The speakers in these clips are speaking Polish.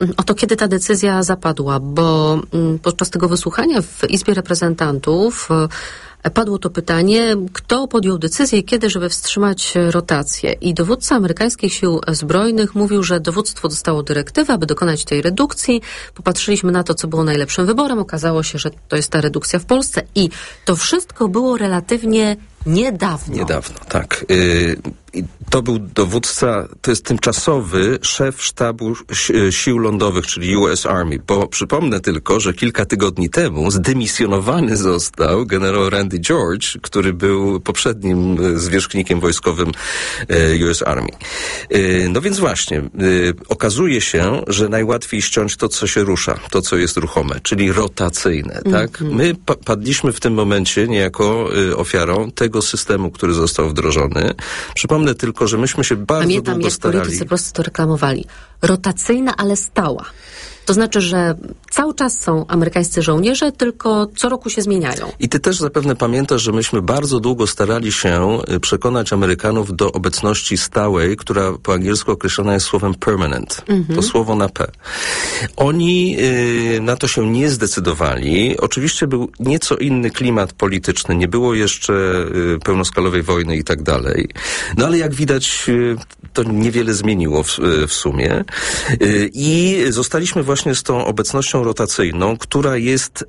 o to, kiedy ta decyzja zapadła, bo podczas tego wysłuchania w Izbie Reprezentantów padło to pytanie, kto podjął decyzję, kiedy, żeby wstrzymać rotację. I dowódca amerykańskich sił zbrojnych mówił, że dowództwo dostało dyrektywę, aby dokonać tej redukcji. Popatrzyliśmy na to, co było najlepszym wyborem. Okazało się, że to jest ta redukcja w Polsce. I to wszystko było relatywnie niedawno. Niedawno, tak. I to był dowódca, to jest tymczasowy szef sztabu sił lądowych, czyli US Army. Bo przypomnę tylko, że kilka tygodni temu zdymisjonowany został generał Randy George, który był poprzednim zwierzchnikiem wojskowym US Army. No więc właśnie, okazuje się, że najłatwiej ściąć to, co się rusza, to, co jest ruchome, czyli rotacyjne, tak? My padliśmy w tym momencie niejako ofiarą tego systemu, który został wdrożony. Przypomnę tylko, że myśmy się bardzo długo starali. Pamiętam, jak politycy po prostu to reklamowali. Rotacyjna, ale stała. To znaczy, że cały czas są amerykańscy żołnierze, tylko co roku się zmieniają. I ty też zapewne pamiętasz, że myśmy bardzo długo starali się przekonać Amerykanów do obecności stałej, która po angielsku określona jest słowem permanent. To słowo na P. Oni na to się nie zdecydowali. Oczywiście był nieco inny klimat polityczny. Nie było jeszcze pełnoskalowej wojny i tak dalej. No ale jak widać, to niewiele zmieniło w sumie. I zostaliśmy właśnie z tą obecnością rotacyjną, która jest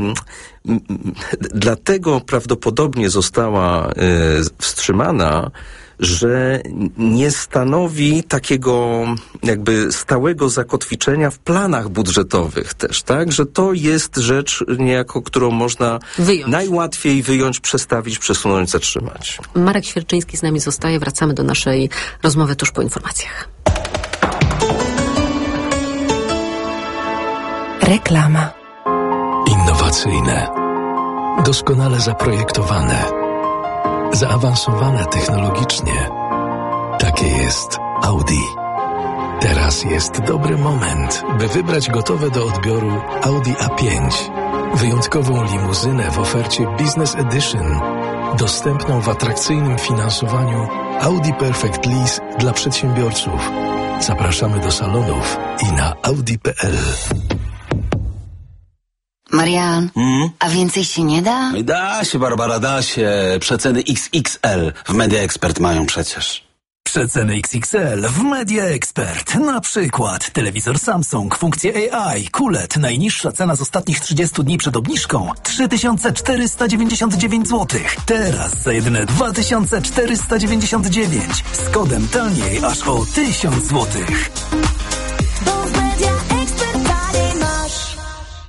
dlatego prawdopodobnie została wstrzymana, że nie stanowi takiego jakby stałego zakotwiczenia w planach budżetowych też, tak? Że to jest rzecz niejako, którą można najłatwiej wyjąć, przestawić, przesunąć, zatrzymać. Marek Świerczyński z nami zostaje. Wracamy do naszej rozmowy tuż po informacjach. Reklama. Innowacyjne, doskonale zaprojektowane, zaawansowane technologicznie. Takie jest Audi. Teraz jest dobry moment, by wybrać gotowe do odbioru Audi A5. Wyjątkową limuzynę w ofercie Business Edition, dostępną w atrakcyjnym finansowaniu Audi Perfect Lease dla przedsiębiorców. Zapraszamy do salonów i na audi.pl. Marian, a więcej się nie da? Da się, Barbara, da się. Przeceny XXL w Media Expert mają przecież. Przeceny XXL w Media Expert. Na przykład telewizor Samsung, funkcje AI, QLED. Najniższa cena z ostatnich 30 dni przed obniżką 3499 zł. Teraz za jedyne 2499. Z kodem taniej aż o 1000 zł. Bo w Media Expert taniej masz.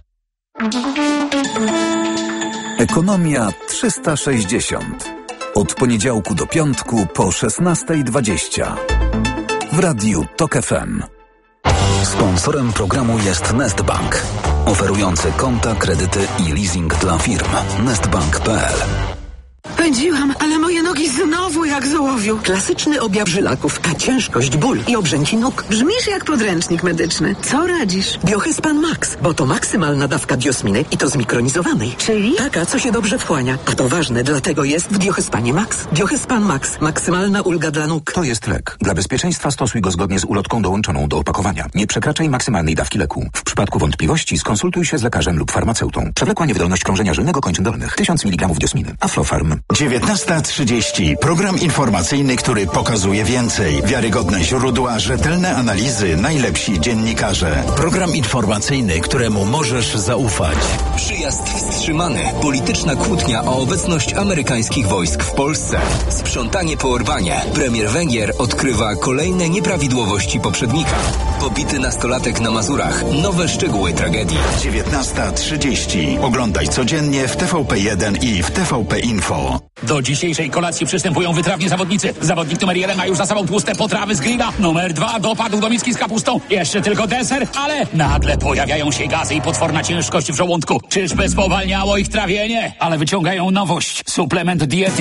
Ekonomia 360. Od poniedziałku do piątku po 16:20. W radiu TOK FM. Sponsorem programu jest Nestbank, oferujący konta, kredyty i leasing dla firm. Nestbank.pl. Pędziłam, ale moje nogi znowu jak z ołowiu. Klasyczny objaw żylaków, a ciężkość, ból i obrzęki nóg. Brzmisz jak podręcznik medyczny. Co radzisz? Biohyspan Max, bo to maksymalna dawka diosminy i to zmikronizowanej. Czyli? Taka, co się dobrze wchłania. A to ważne, dlatego jest w Biohyspanie Max. Biohyspan Max. Maksymalna ulga dla nóg. To jest lek. Dla bezpieczeństwa stosuj go zgodnie z ulotką dołączoną do opakowania. Nie przekraczaj maksymalnej dawki leku. W przypadku wątpliwości skonsultuj się z lekarzem lub farmaceutą. Przewlekła niewydolność krążenia żylnego kończyn dolnych. 1000 mg diosminy. Aflofarm. 19:30. Program informacyjny, który pokazuje więcej. Wiarygodne źródła, rzetelne analizy, najlepsi dziennikarze. Program informacyjny, któremu możesz zaufać. Przyjazd wstrzymany. Polityczna kłótnia o obecność amerykańskich wojsk w Polsce. Sprzątanie po Orbanie. Premier Węgier odkrywa kolejne nieprawidłowości poprzednika. Pobity nastolatek na Mazurach. Nowe szczegóły tragedii. 19:30. Oglądaj codziennie w TVP1 i w TVP Info. Do dzisiejszej kolacji przystępują wytrawni zawodnicy. Zawodnik numer 1 ma już za sobą tłuste potrawy z grilla. Numer 2 dopadł do miski z kapustą. Jeszcze tylko deser, ale nagle pojawiają się gazy i potworna ciężkość w żołądku. Czyżby spowalniało ich trawienie? Ale wyciągają nowość. Suplement diety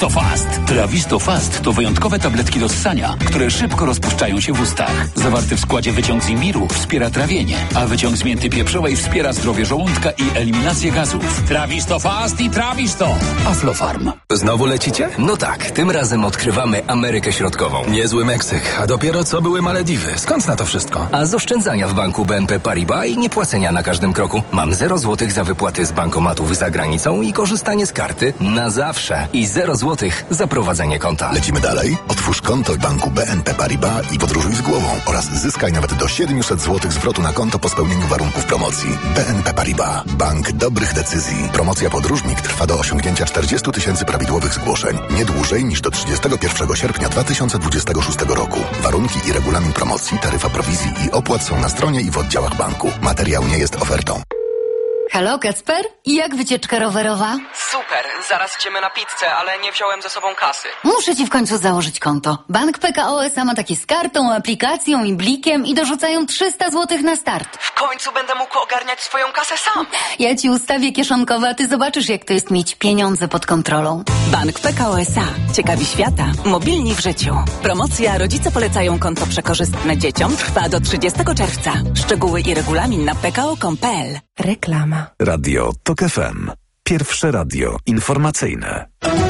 Travistofast. Travistofast to wyjątkowe tabletki do ssania, które szybko rozpuszczają się w ustach. Zawarty w składzie przykładzie wyciąg z imbiru wspiera trawienie, a wyciąg z mięty pieprzowej wspiera zdrowie żołądka i eliminację gazów. Trawisto Fast i Trawisto. Aflofarm. Znowu lecicie? No tak, tym razem odkrywamy Amerykę Środkową. Niezły Meksyk, a dopiero co były Malediwy. Skąd na to wszystko? A z oszczędzania w banku BNP Paribas i niepłacenia na każdym kroku. Mam 0 złotych za wypłaty z bankomatów za granicą i korzystanie z karty na zawsze. I 0 złotych za prowadzenie konta. Lecimy dalej? Otwórz konto w banku BNP Paribas i podróżuj z głową oraz zyskaj nawet do 700 zł zwrotu na konto po spełnieniu warunków promocji. BNP Paribas. Bank dobrych decyzji. Promocja Podróżnik trwa do osiągnięcia 40 000 prawidłowych zgłoszeń. Nie dłużej niż do 31 sierpnia 2026 roku. Warunki i regulamin promocji, taryfa prowizji i opłat są na stronie i w oddziałach banku. Materiał nie jest ofertą. Halo, Kacper? Jak wycieczka rowerowa? Super, zaraz idziemy na pizzę, ale nie wziąłem ze sobą kasy. Muszę ci w końcu założyć konto. Bank PKO SA ma takie z kartą, aplikacją i blikiem i dorzucają 300 zł na start. W końcu będę mógł ogarniać swoją kasę sam. Ja ci ustawię kieszonkowe, a ty zobaczysz, jak to jest mieć pieniądze pod kontrolą. Bank PKO SA. Ciekawi świata. Mobilni w życiu. Promocja Rodzice polecają konto przekorzystne dzieciom trwa do 30 czerwca. Szczegóły i regulamin na pko.com.pl. Reklama. Radio TOK FM. Pierwsze radio informacyjne.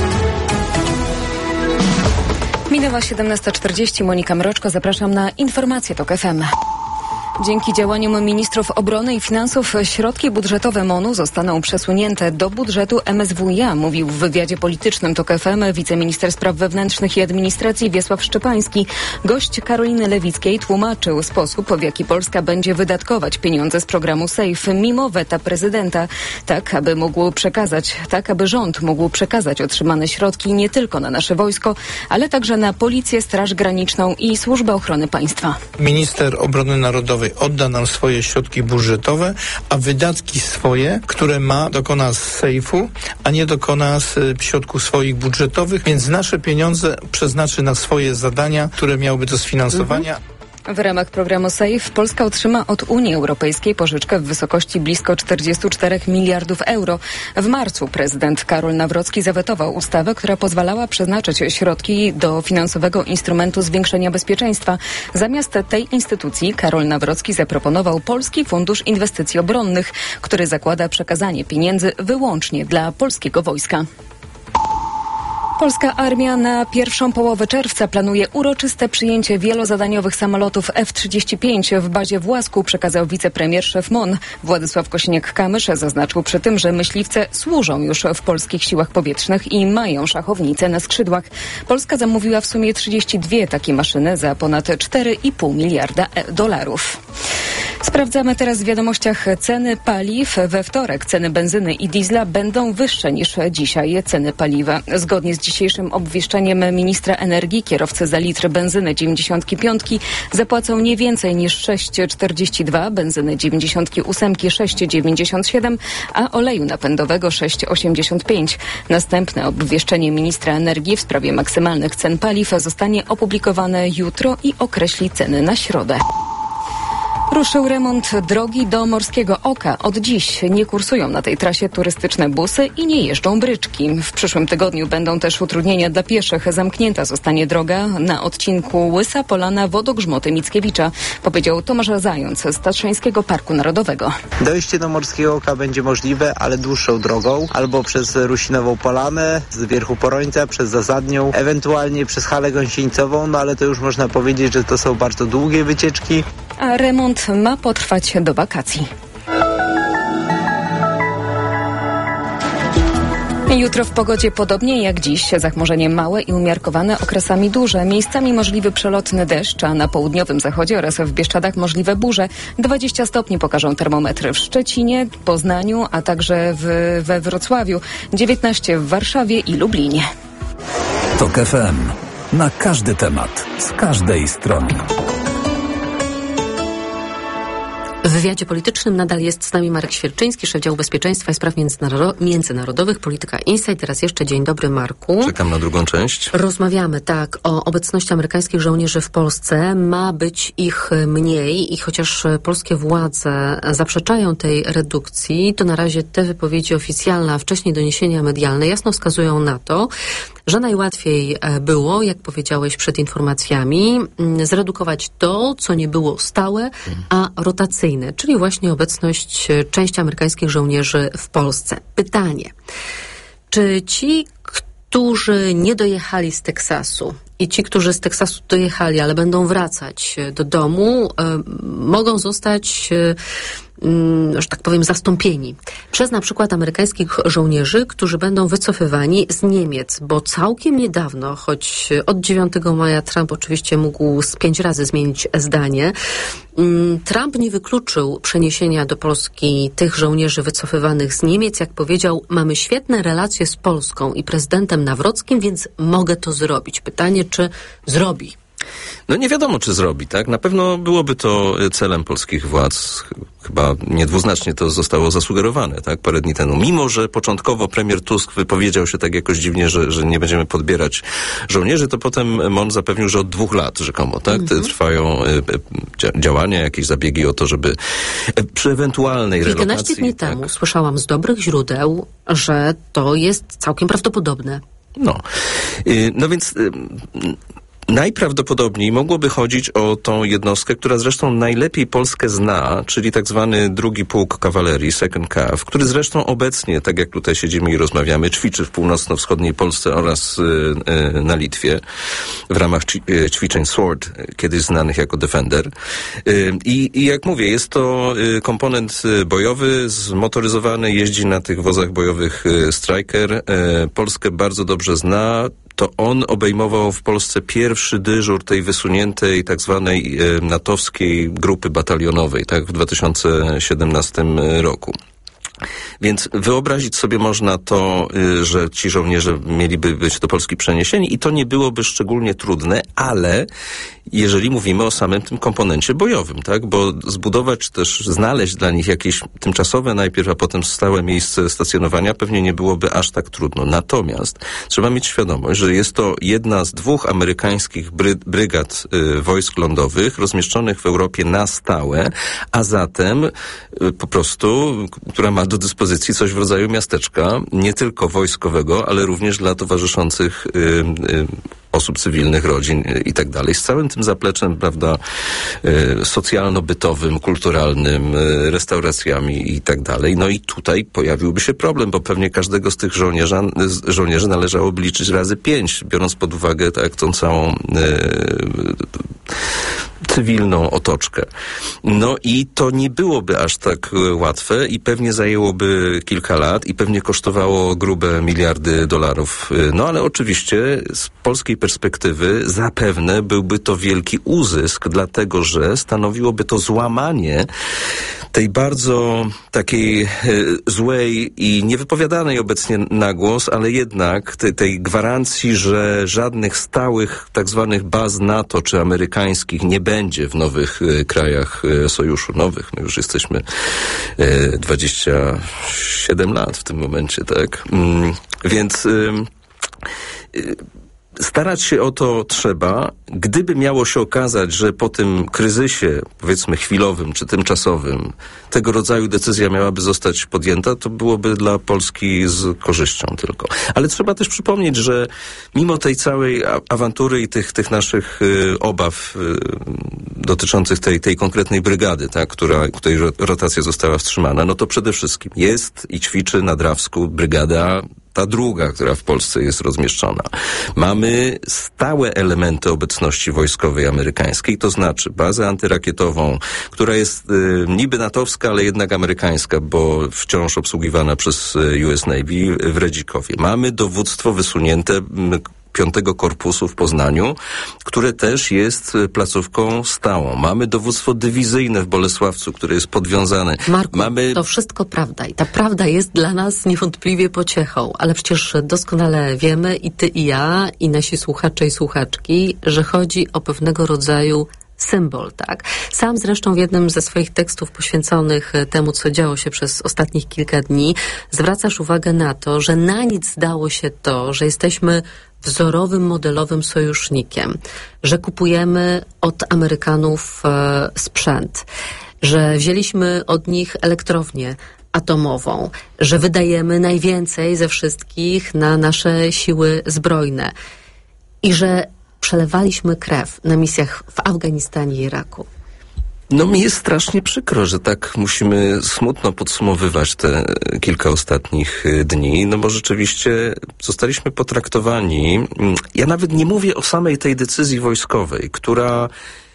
Minęła 17:40. Monika Mroczko, zapraszam na informacje TOK FM. Dzięki działaniom ministrów obrony i finansów środki budżetowe MON-u zostaną przesunięte do budżetu MSWiA, mówił w wywiadzie politycznym TOK FM wiceminister spraw wewnętrznych i administracji Wiesław Szczepański. Gość Karoliny Lewickiej tłumaczył sposób, w jaki Polska będzie wydatkować pieniądze z programu SAFE mimo weta prezydenta, tak aby rząd mógł przekazać otrzymane środki nie tylko na nasze wojsko, ale także na Policję, Straż Graniczną i Służbę Ochrony Państwa. Minister Obrony Narodowej odda nam swoje środki budżetowe, a wydatki swoje, które dokona z sejfu, a nie dokona z środków swoich budżetowych, więc nasze pieniądze przeznaczy na swoje zadania, które miałyby do sfinansowania. W ramach programu SAFE Polska otrzyma od Unii Europejskiej pożyczkę w wysokości blisko 44 miliardów euro. W marcu prezydent Karol Nawrocki zawetował ustawę, która pozwalała przeznaczyć środki do finansowego instrumentu zwiększenia bezpieczeństwa. Zamiast tej instytucji Karol Nawrocki zaproponował Polski Fundusz Inwestycji Obronnych, który zakłada przekazanie pieniędzy wyłącznie dla polskiego wojska. Polska armia na pierwszą połowę czerwca planuje uroczyste przyjęcie wielozadaniowych samolotów F-35 w bazie w Łasku, przekazał wicepremier szef MON. Władysław Kosiniak-Kamysz zaznaczył przy tym, że myśliwce służą już w polskich siłach powietrznych i mają szachownice na skrzydłach. Polska zamówiła w sumie 32 takie maszyny za ponad 4,5 miliarda dolarów. Sprawdzamy teraz w wiadomościach ceny paliw. We wtorek ceny benzyny i diesla będą wyższe niż dzisiaj ceny paliwa. Zgodnie z dzisiejszym obwieszczeniem ministra energii kierowcy za litr benzyny 95 zapłacą nie więcej niż 6,42, benzyny 98 6,97, a oleju napędowego 6,85. Następne obwieszczenie ministra energii w sprawie maksymalnych cen paliw zostanie opublikowane jutro i określi ceny na środę. Ruszył remont drogi do Morskiego Oka. Od dziś nie kursują na tej trasie turystyczne busy i nie jeżdżą bryczki. W przyszłym tygodniu będą też utrudnienia dla pieszych. Zamknięta zostanie droga na odcinku Łysa Polana Wodogrzmoty Mickiewicza, powiedział Tomasz Zając z Tatrzańskiego Parku Narodowego. Dojście do Morskiego Oka będzie możliwe, ale dłuższą drogą, albo przez Rusinową Polanę, z Wierchu Porońca, przez Zasadnią, ewentualnie przez Halę Gąsienicową, no ale to już można powiedzieć, że to są bardzo długie wycieczki. A remont ma potrwać do wakacji. Jutro w pogodzie podobnie jak dziś. Zachmurzenie małe i umiarkowane, okresami duże. Miejscami możliwy przelotny deszcz, a na południowym zachodzie oraz w Bieszczadach możliwe burze. 20 stopni pokażą termometry w Szczecinie, Poznaniu, a także we Wrocławiu. 19 w Warszawie i Lublinie. TOK FM. Na każdy temat. Z każdej strony. W wywiadzie politycznym nadal jest z nami Marek Świerczyński, szef działu bezpieczeństwa i spraw międzynarodowych, Polityka Insight. Teraz jeszcze dzień dobry, Marku. Czekam na drugą część. Rozmawiamy, o obecności amerykańskich żołnierzy w Polsce. Ma być ich mniej i chociaż polskie władze zaprzeczają tej redukcji, to na razie te wypowiedzi oficjalne, a wcześniej doniesienia medialne jasno wskazują na to, że najłatwiej było, jak powiedziałeś przed informacjami, zredukować to, co nie było stałe, a rotacyjne, czyli właśnie obecność części amerykańskich żołnierzy w Polsce. Pytanie, czy ci, którzy nie dojechali z Teksasu i ci, którzy z Teksasu dojechali, ale będą wracać do domu, mogą zostać, że tak powiem, zastąpieni przez na przykład amerykańskich żołnierzy, którzy będą wycofywani z Niemiec, bo całkiem niedawno, choć od 9 maja Trump oczywiście mógł z 5 razy zmienić zdanie, Trump nie wykluczył przeniesienia do Polski tych żołnierzy wycofywanych z Niemiec. Jak powiedział, mamy świetne relacje z Polską i prezydentem Nawrockim, więc mogę to zrobić. Pytanie, czy zrobi? No nie wiadomo, czy zrobi, tak? Na pewno byłoby to celem polskich władz. Chyba niedwuznacznie to zostało zasugerowane, tak? Parę dni temu. Mimo, że początkowo premier Tusk wypowiedział się tak jakoś dziwnie, że nie będziemy podbierać żołnierzy, to potem MON zapewnił, że od 2 lat rzekomo, tak? Trwają działania, jakieś zabiegi o to, żeby przy ewentualnej relokacji... 11 dni temu słyszałam z dobrych źródeł, że to jest całkiem prawdopodobne. No więc... Najprawdopodobniej mogłoby chodzić o tą jednostkę, która zresztą najlepiej Polskę zna, czyli tak zwany 2. Pułk Kawalerii, Second Cav, który zresztą obecnie, tak jak tutaj siedzimy i rozmawiamy, ćwiczy w północno-wschodniej Polsce oraz na Litwie w ramach ćwiczeń SWORD, kiedyś znanych jako Defender. I jak mówię, jest to komponent bojowy, zmotoryzowany, jeździ na tych wozach bojowych Striker. Polskę bardzo dobrze zna. To on obejmował w Polsce pierwszy dyżur tej wysuniętej tak zwanej natowskiej grupy batalionowej, tak, w 2017 roku. Więc wyobrazić sobie można to, że ci żołnierze mieliby być do Polski przeniesieni i to nie byłoby szczególnie trudne, ale jeżeli mówimy o samym tym komponencie bojowym, tak? Bo zbudować czy też znaleźć dla nich jakieś tymczasowe najpierw, a potem stałe miejsce stacjonowania pewnie nie byłoby aż tak trudno. Natomiast trzeba mieć świadomość, że jest to jedna z 2 amerykańskich brygad wojsk lądowych rozmieszczonych w Europie na stałe, a zatem po prostu, która ma do dyspozycji coś w rodzaju miasteczka, nie tylko wojskowego, ale również dla towarzyszących osób cywilnych, rodzin i tak dalej. Z całym tym zapleczem, prawda, socjalno-bytowym, kulturalnym, restauracjami i tak dalej. No i tutaj pojawiłby się problem, bo pewnie każdego z tych żołnierzy należałoby liczyć razy 5, biorąc pod uwagę tak tą całą cywilną otoczkę. No i to nie byłoby aż tak łatwe i pewnie zajęłoby kilka lat i pewnie kosztowało grube miliardy dolarów. No ale oczywiście z polskiej perspektywy zapewne byłby to wielki uzysk, dlatego że stanowiłoby to złamanie tej bardzo takiej złej i niewypowiadanej obecnie na głos, ale jednak tej gwarancji, że żadnych stałych tak zwanych baz NATO czy amerykańskich nie będzie w nowych krajach sojuszu. Nowych. My już jesteśmy 27 lat w tym momencie, tak? Więc starać się o to trzeba. Gdyby miało się okazać, że po tym kryzysie, powiedzmy chwilowym czy tymczasowym, tego rodzaju decyzja miałaby zostać podjęta, to byłoby dla Polski z korzyścią tylko. Ale trzeba też przypomnieć, że mimo tej całej awantury i tych naszych obaw dotyczących tej konkretnej brygady, tak, której rotacja została wstrzymana, no to przede wszystkim jest i ćwiczy na Drawsku brygada ta druga, która w Polsce jest rozmieszczona. Mamy stałe elementy obecności wojskowej amerykańskiej, to znaczy bazę antyrakietową, która jest niby natowska, ale jednak amerykańska, bo wciąż obsługiwana przez US Navy w Redzikowie. Mamy dowództwo wysunięte 5 Korpusu w Poznaniu, które też jest placówką stałą. Mamy dowództwo dywizyjne w Bolesławcu, które jest podwiązane. Marku, to wszystko prawda i ta prawda jest dla nas niewątpliwie pociechą, ale przecież doskonale wiemy i ty i ja i nasi słuchacze i słuchaczki, że chodzi o pewnego rodzaju symbol, tak? Sam zresztą w jednym ze swoich tekstów poświęconych temu, co działo się przez ostatnich kilka dni, zwracasz uwagę na to, że na nic zdało się to, że jesteśmy wzorowym, modelowym sojusznikiem, że kupujemy od Amerykanów sprzęt, że wzięliśmy od nich elektrownie atomową, że wydajemy najwięcej ze wszystkich na nasze siły zbrojne i że przelewaliśmy krew na misjach w Afganistanie i Iraku. No mi jest strasznie przykro, że tak musimy smutno podsumowywać te kilka ostatnich dni, no bo rzeczywiście zostaliśmy potraktowani. Ja nawet nie mówię o samej tej decyzji wojskowej, która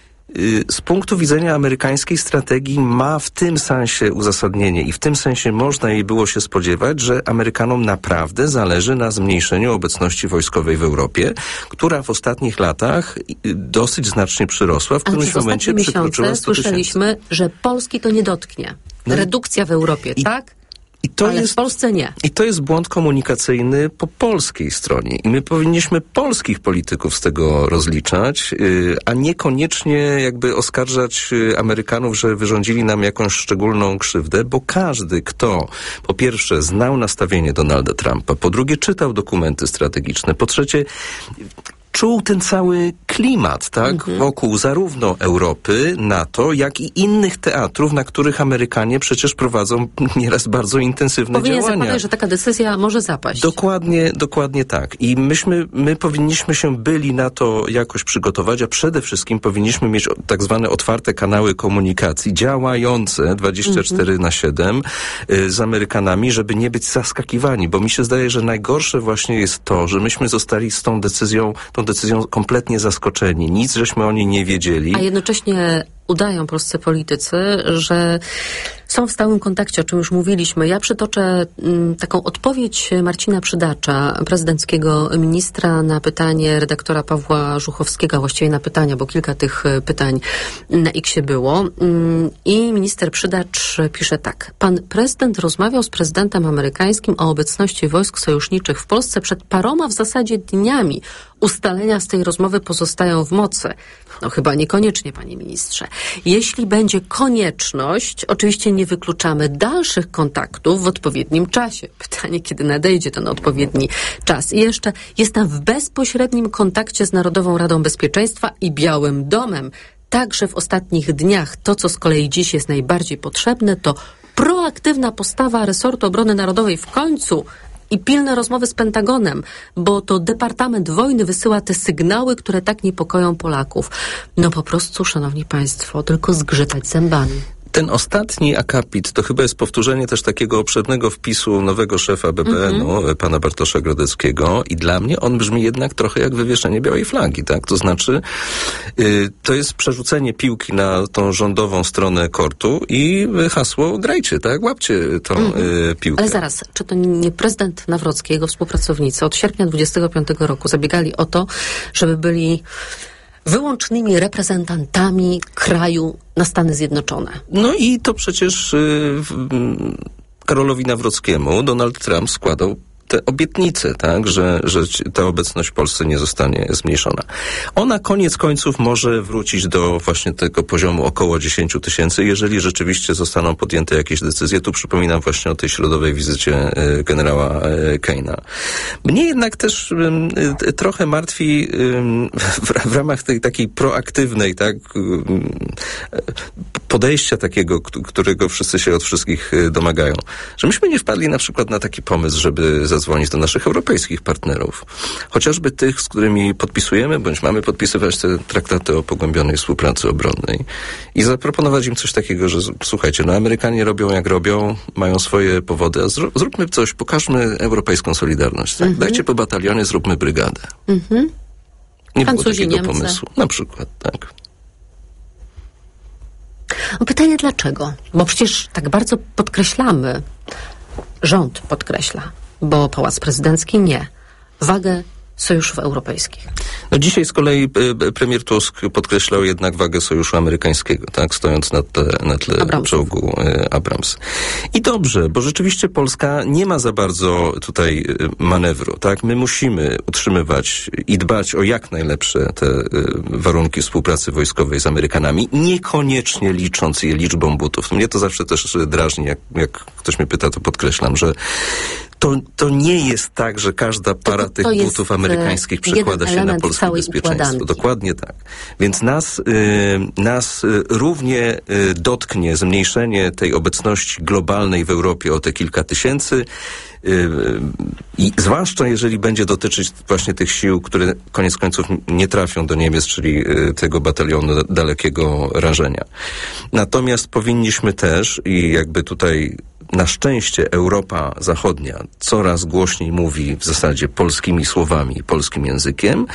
z punktu widzenia amerykańskiej strategii ma w tym sensie uzasadnienie i w tym sensie można jej było się spodziewać, że Amerykanom naprawdę zależy na zmniejszeniu obecności wojskowej w Europie, która w ostatnich latach dosyć znacznie przyrosła, w którymś momencie przekroczyła 100 000. Słyszeliśmy, że Polski to nie dotknie. Redukcja w Europie, tak? Ale w Polsce nie. I to jest błąd komunikacyjny po polskiej stronie. I my powinniśmy polskich polityków z tego rozliczać, a niekoniecznie jakby oskarżać Amerykanów, że wyrządzili nam jakąś szczególną krzywdę, bo każdy, kto po pierwsze znał nastawienie Donalda Trumpa, po drugie czytał dokumenty strategiczne, po trzecie czuł ten cały klimat, tak, wokół zarówno Europy, NATO, jak i innych teatrów, na których Amerykanie przecież prowadzą nieraz bardzo intensywne działania. Powinien zakładać, że taka decyzja może zapaść. Dokładnie tak. I my powinniśmy się byli na to jakoś przygotować, a przede wszystkim powinniśmy mieć tak zwane otwarte kanały komunikacji, działające 24/7 z Amerykanami, żeby nie być zaskakiwani, bo mi się zdaje, że najgorsze właśnie jest to, że myśmy zostali z tą decyzją kompletnie zaskoczeni. Nic żeśmy o niej nie wiedzieli. A jednocześnie udają polscy politycy, że są w stałym kontakcie, o czym już mówiliśmy. Ja przytoczę taką odpowiedź Marcina Przydacza, prezydenckiego ministra, na pytanie redaktora Pawła Żuchowskiego, właściwie na pytania, bo kilka tych pytań na X-ie było. I minister Przydacz pisze tak. Pan prezydent rozmawiał z prezydentem amerykańskim o obecności wojsk sojuszniczych w Polsce przed paroma w zasadzie dniami. Ustalenia z tej rozmowy pozostają w mocy. No chyba niekoniecznie, panie ministrze. Jeśli będzie konieczność, oczywiście nie wykluczamy dalszych kontaktów w odpowiednim czasie. Pytanie, kiedy nadejdzie ten odpowiedni czas. I jeszcze jestem w bezpośrednim kontakcie z Narodową Radą Bezpieczeństwa i Białym Domem. Także w ostatnich dniach to, co z kolei dziś jest najbardziej potrzebne, to proaktywna postawa resortu obrony narodowej w końcu i pilne rozmowy z Pentagonem, bo to Departament Wojny wysyła te sygnały, które tak niepokoją Polaków. No po prostu, szanowni państwo, tylko zgrzytać zębami. Ten ostatni akapit to chyba jest powtórzenie też takiego obszernego wpisu nowego szefa BBN-u, pana Bartosza Grodeckiego, i dla mnie on brzmi jednak trochę jak wywieszenie białej flagi, tak? To znaczy, to jest przerzucenie piłki na tą rządową stronę kortu i hasło grajcie, tak? Łapcie tą piłkę. Ale zaraz, czy to nie prezydent Nawrocki, jego współpracownicy od sierpnia 25 roku zabiegali o to, żeby byli wyłącznymi reprezentantami kraju na Stany Zjednoczone? No i to przecież Karolowi Nawrockiemu Donald Trump składał te obietnice, tak, że ta obecność w Polsce nie zostanie zmniejszona. Ona koniec końców może wrócić do właśnie tego poziomu około 10 000, jeżeli rzeczywiście zostaną podjęte jakieś decyzje. Tu przypominam właśnie o tej środowej wizycie generała Keina. Mnie jednak też trochę martwi w ramach tej takiej proaktywnej, tak, podejścia takiego, którego wszyscy się od wszystkich domagają, że myśmy nie wpadli na przykład na taki pomysł, żeby zadzwonić do naszych europejskich partnerów. Chociażby tych, z którymi podpisujemy, bądź mamy podpisywać te traktaty o pogłębionej współpracy obronnej i zaproponować im coś takiego, że słuchajcie, no Amerykanie robią jak robią, mają swoje powody, a zróbmy coś, pokażmy europejską solidarność. Tak? Dajcie po batalionie, zróbmy brygadę. Nie było takiego pomysłu. Na przykład, tak. Pytanie dlaczego? Bo przecież tak bardzo podkreślamy, rząd podkreśla, bo Pałac Prezydencki nie, wagę sojuszów europejskich. No dzisiaj z kolei premier Tusk podkreślał jednak wagę sojuszu amerykańskiego, tak, stojąc na tle czołgu Abrams. I dobrze, bo rzeczywiście Polska nie ma za bardzo tutaj manewru, tak. My musimy utrzymywać i dbać o jak najlepsze te warunki współpracy wojskowej z Amerykanami, niekoniecznie licząc je liczbą butów. Mnie to zawsze też drażni, jak ktoś mnie pyta, to podkreślam, że To nie jest tak, że każda para tych butów amerykańskich przekłada się na polskie bezpieczeństwo. Układanki. Dokładnie tak. Więc nas równie dotknie zmniejszenie tej obecności globalnej w Europie o te kilka tysięcy, i zwłaszcza jeżeli będzie dotyczyć właśnie tych sił, które koniec końców nie trafią do Niemiec, czyli tego batalionu dalekiego rażenia. Natomiast powinniśmy też, i jakby tutaj na szczęście Europa Zachodnia coraz głośniej mówi w zasadzie polskimi słowami, polskim językiem,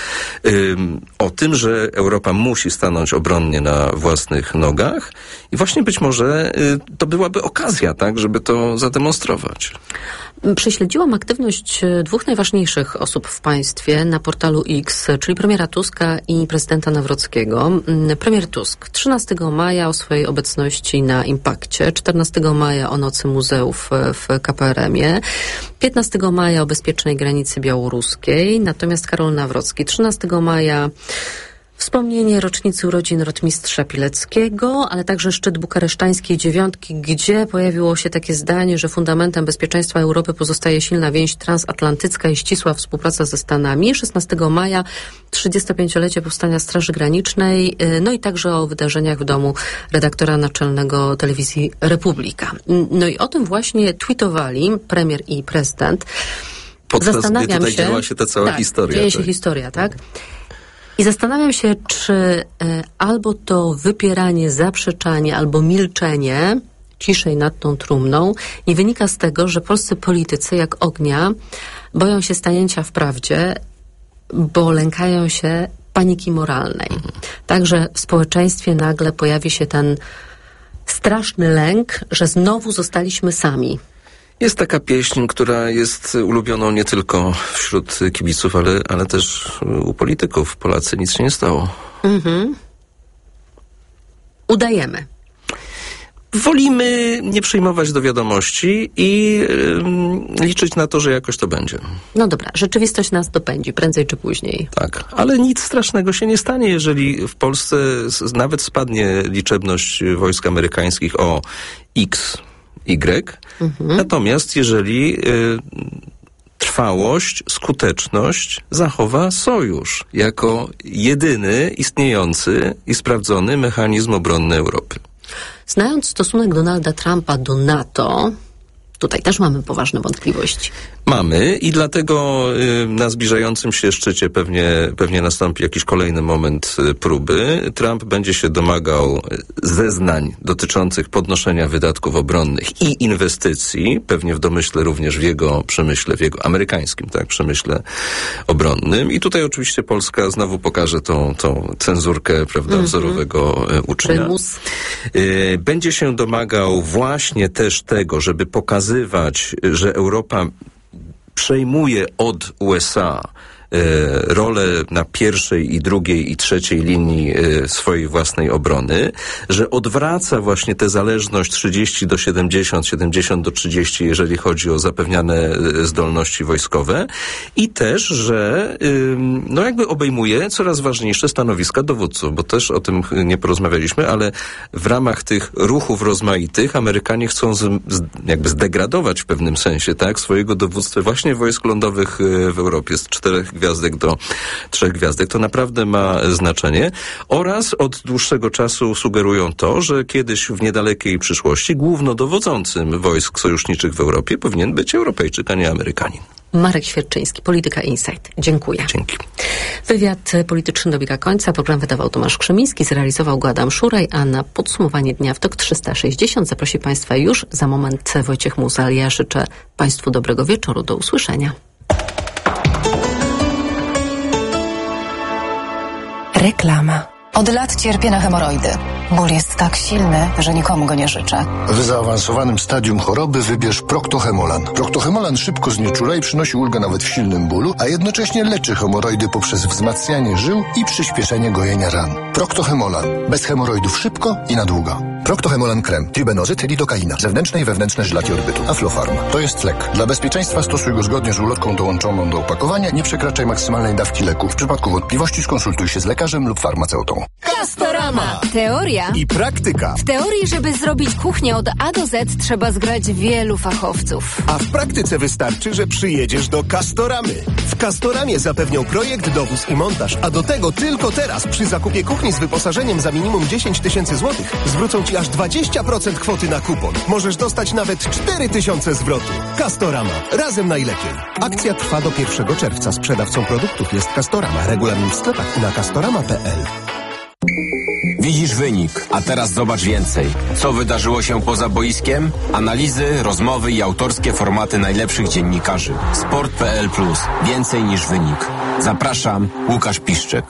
o tym, że Europa musi stanąć obronnie na własnych nogach i właśnie być może to byłaby okazja, tak, żeby to zademonstrować. Prześledziłam aktywność dwóch najważniejszych osób w państwie na portalu X, czyli premiera Tuska i prezydenta Nawrockiego. Premier Tusk 13 maja o swojej obecności na Impakcie, 14 maja o Nocy Muzeów w KPRM-ie, 15 maja o bezpiecznej granicy białoruskiej, natomiast Karol Nawrocki 13 maja wspomnienie rocznicy urodzin rotmistrza Pileckiego, ale także szczyt bukaresztańskiej dziewiątki, gdzie pojawiło się takie zdanie, że fundamentem bezpieczeństwa Europy pozostaje silna więź transatlantycka i ścisła współpraca ze Stanami. 16 maja 35-lecie powstania Straży Granicznej, no i także o wydarzeniach w domu redaktora naczelnego telewizji Republika. No i o tym właśnie tweetowali premier i prezydent. Zastanawiam się, działa się ta cała historia. Dzieje się historia, tak? I zastanawiam się, czy albo to wypieranie, zaprzeczanie, albo milczenie ciszej nad tą trumną nie wynika z tego, że polscy politycy jak ognia boją się stanięcia w prawdzie, bo lękają się paniki moralnej. Także w społeczeństwie nagle pojawi się ten straszny lęk, że znowu zostaliśmy sami. Jest taka pieśń, która jest ulubioną nie tylko wśród kibiców, ale też u polityków. Polacy, nic się nie stało. Udajemy. Wolimy nie przyjmować do wiadomości i liczyć na to, że jakoś to będzie. No dobra, rzeczywistość nas dopędzi, prędzej czy później. Tak, ale nic strasznego się nie stanie, jeżeli w Polsce nawet spadnie liczebność wojsk amerykańskich o Y. Natomiast jeżeli trwałość, skuteczność zachowa sojusz jako jedyny istniejący i sprawdzony mechanizm obronny Europy. Znając stosunek Donalda Trumpa do NATO, tutaj też mamy poważne wątpliwości. Mamy i dlatego na zbliżającym się szczycie pewnie nastąpi jakiś kolejny moment próby. Trump będzie się domagał zeznań dotyczących podnoszenia wydatków obronnych i inwestycji, pewnie w domyśle również w jego przemyśle, w jego amerykańskim, tak, przemyśle obronnym. I tutaj oczywiście Polska znowu pokaże tą cenzurkę, prawda, wzorowego ucznia. Będzie się domagał właśnie też tego, żeby pokazywać, że Europa przejmuje od USA rolę na pierwszej i drugiej i trzeciej linii swojej własnej obrony, że odwraca właśnie tę zależność 30 do 70, 70 do 30, jeżeli chodzi o zapewniane zdolności wojskowe i też, że no jakby obejmuje coraz ważniejsze stanowiska dowódców, bo też o tym nie porozmawialiśmy, ale w ramach tych ruchów rozmaitych Amerykanie chcą jakby zdegradować w pewnym sensie, tak, swojego dowództwa właśnie wojsk lądowych w Europie z 4 gwiazdek do 3 gwiazdek. To naprawdę ma znaczenie. Oraz od dłuższego czasu sugerują to, że kiedyś w niedalekiej przyszłości głównodowodzącym wojsk sojuszniczych w Europie powinien być Europejczyk, a nie Amerykanin. Marek Świerczyński, Polityka Insight. Dziękuję. Dzięki. Wywiad polityczny dobiega końca. Program wydawał Tomasz Krzemiński, zrealizował go Adam Szuraj, a na podsumowanie dnia w TOK 360 zaprosi Państwa już za moment Wojciech Muzal. Ja życzę Państwu dobrego wieczoru. Do usłyszenia. Reklama. Od lat cierpię na hemoroidy. Ból jest tak silny, że nikomu go nie życzę. W zaawansowanym stadium choroby wybierz Proctohemolan. Proctohemolan szybko znieczula i przynosi ulgę nawet w silnym bólu, a jednocześnie leczy hemoroidy poprzez wzmacnianie żył i przyspieszenie gojenia ran. Proctohemolan. Bez hemoroidów szybko i na długo. Proctohemolan krem, tribenozyt, lidokaina, zewnętrzne i wewnętrzne żylaki orbytu. Aflofarm. To jest lek. Dla bezpieczeństwa stosuj go zgodnie z ulotką dołączoną do opakowania. Nie przekraczaj maksymalnej dawki leku. W przypadku wątpliwości skonsultuj się z lekarzem lub farmaceutą. Castorama! Teoria i praktyka. W teorii, żeby zrobić kuchnię od A do Z, trzeba zgrać wielu fachowców. A w praktyce wystarczy, że przyjedziesz do Castoramy. W Castoramie zapewnią projekt, dowóz i montaż, a do tego tylko teraz przy zakupie kuchni z wyposażeniem za minimum 10 000 złotych zwrócą Ci aż 20% kwoty na kupon. Możesz dostać nawet 4 000 zwrotu. Castorama. Razem najlepiej. Akcja trwa do 1 czerwca. Sprzedawcą produktów jest Castorama. Regulamin w sklepach i na castorama.pl. Widzisz wynik, a teraz zobacz więcej. Co wydarzyło się poza boiskiem? Analizy, rozmowy i autorskie formaty najlepszych dziennikarzy. Sport.pl+. Więcej niż wynik. Zapraszam, Łukasz Piszczek.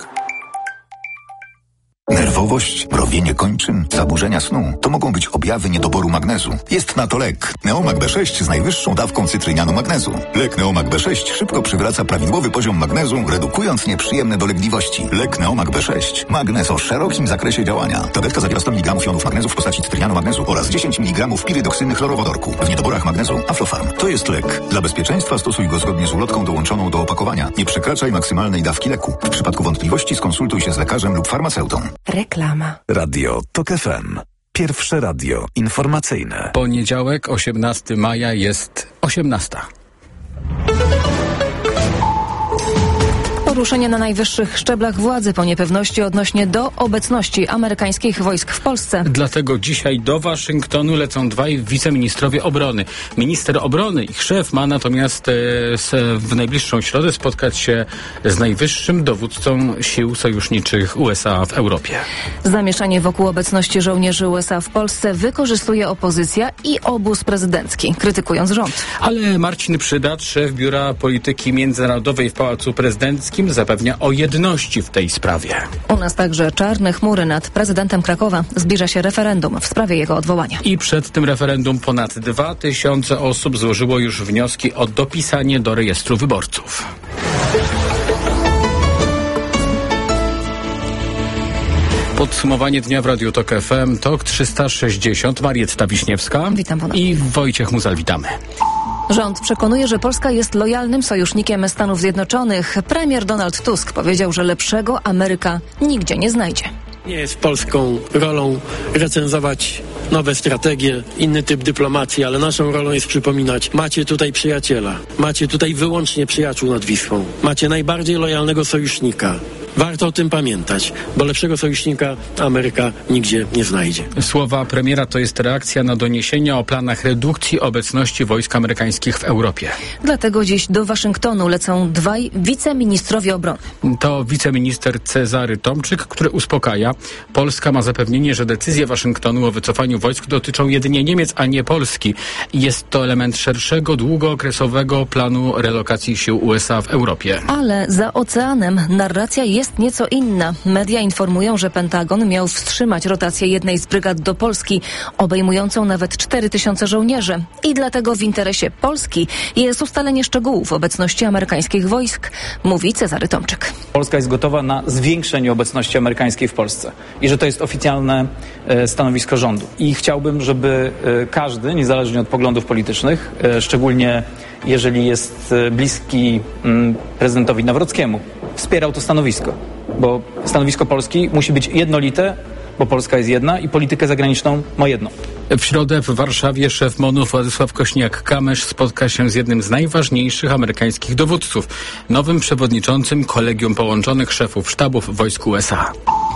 Nerwowość, mrowienie kończyn, zaburzenia snu to mogą być objawy niedoboru magnezu. Jest na to lek. Neomag B6 z najwyższą dawką cytrynianu magnezu. Lek Neomag B6 szybko przywraca prawidłowy poziom magnezu, redukując nieprzyjemne dolegliwości. Lek Neomag B6. Magnez o szerokim zakresie działania. Tabletka zawiera 100 mg jonów magnezu w postaci cytrynianu magnezu oraz 10 mg pirydoksyny chlorowodorku. W niedoborach magnezu Aflofarm. To jest lek. Dla bezpieczeństwa stosuj go zgodnie z ulotką dołączoną do opakowania. Nie przekraczaj maksymalnej dawki leku. W przypadku wątpliwości skonsultuj się z lekarzem lub farmaceutą. Reklama. Radio TOK FM. Pierwsze radio informacyjne. Poniedziałek, 18 maja jest 18. Poruszenie na najwyższych szczeblach władzy po niepewności odnośnie do obecności amerykańskich wojsk w Polsce. Dlatego dzisiaj do Waszyngtonu lecą dwaj wiceministrowie obrony. Minister obrony, ich szef, ma natomiast w najbliższą środę spotkać się z najwyższym dowódcą sił sojuszniczych USA w Europie. Zamieszanie wokół obecności żołnierzy USA w Polsce wykorzystuje opozycja i obóz prezydencki, krytykując rząd. Ale Marcin Przydacz, szef Biura Polityki Międzynarodowej w Pałacu Prezydenckim, zapewnia o jedności w tej sprawie. U nas także czarne chmury nad prezydentem Krakowa. Zbliża się referendum w sprawie jego odwołania. I przed tym referendum ponad 2000 osób złożyło już wnioski o dopisanie do rejestru wyborców. Podsumowanie dnia w Radiu TOK FM. TOK 360. Marietta Wiśniewska. Witam ponownie. I Wojciech Muzal. Witamy. Rząd przekonuje, że Polska jest lojalnym sojusznikiem Stanów Zjednoczonych. Premier Donald Tusk powiedział, że lepszego Ameryka nigdzie nie znajdzie. Nie jest polską rolą recenzować nowe strategie, inny typ dyplomacji, ale naszą rolą jest przypominać, macie tutaj przyjaciela, macie tutaj wyłącznie przyjaciół nad Wisłą, macie najbardziej lojalnego sojusznika. Warto o tym pamiętać, bo lepszego sojusznika Ameryka nigdzie nie znajdzie. Słowa premiera to jest reakcja na doniesienia o planach redukcji obecności wojsk amerykańskich w Europie. Dlatego dziś do Waszyngtonu lecą dwaj wiceministrowie obrony. To wiceminister Cezary Tomczyk, który uspokaja. Polska ma zapewnienie, że decyzje Waszyngtonu o wycofaniu wojsk dotyczą jedynie Niemiec, a nie Polski. Jest to element szerszego, długookresowego planu relokacji sił USA w Europie. Ale za oceanem narracja jest nieco inna. Media informują, że Pentagon miał wstrzymać rotację jednej z brygad do Polski, obejmującą nawet 4000 żołnierzy. I dlatego w interesie Polski jest ustalenie szczegółów obecności amerykańskich wojsk, mówi Cezary Tomczyk. Polska jest gotowa na zwiększenie obecności amerykańskiej w Polsce i że to jest oficjalne stanowisko rządu. I chciałbym, żeby każdy, niezależnie od poglądów politycznych, szczególnie jeżeli jest bliski prezydentowi Nawrockiemu, wspierał to stanowisko, bo stanowisko Polski musi być jednolite, bo Polska jest jedna i politykę zagraniczną ma jedną. W środę w Warszawie szef MON-u Władysław Kosiniak-Kamysz spotka się z jednym z najważniejszych amerykańskich dowódców, nowym przewodniczącym Kolegium Połączonych Szefów Sztabów Wojsk USA.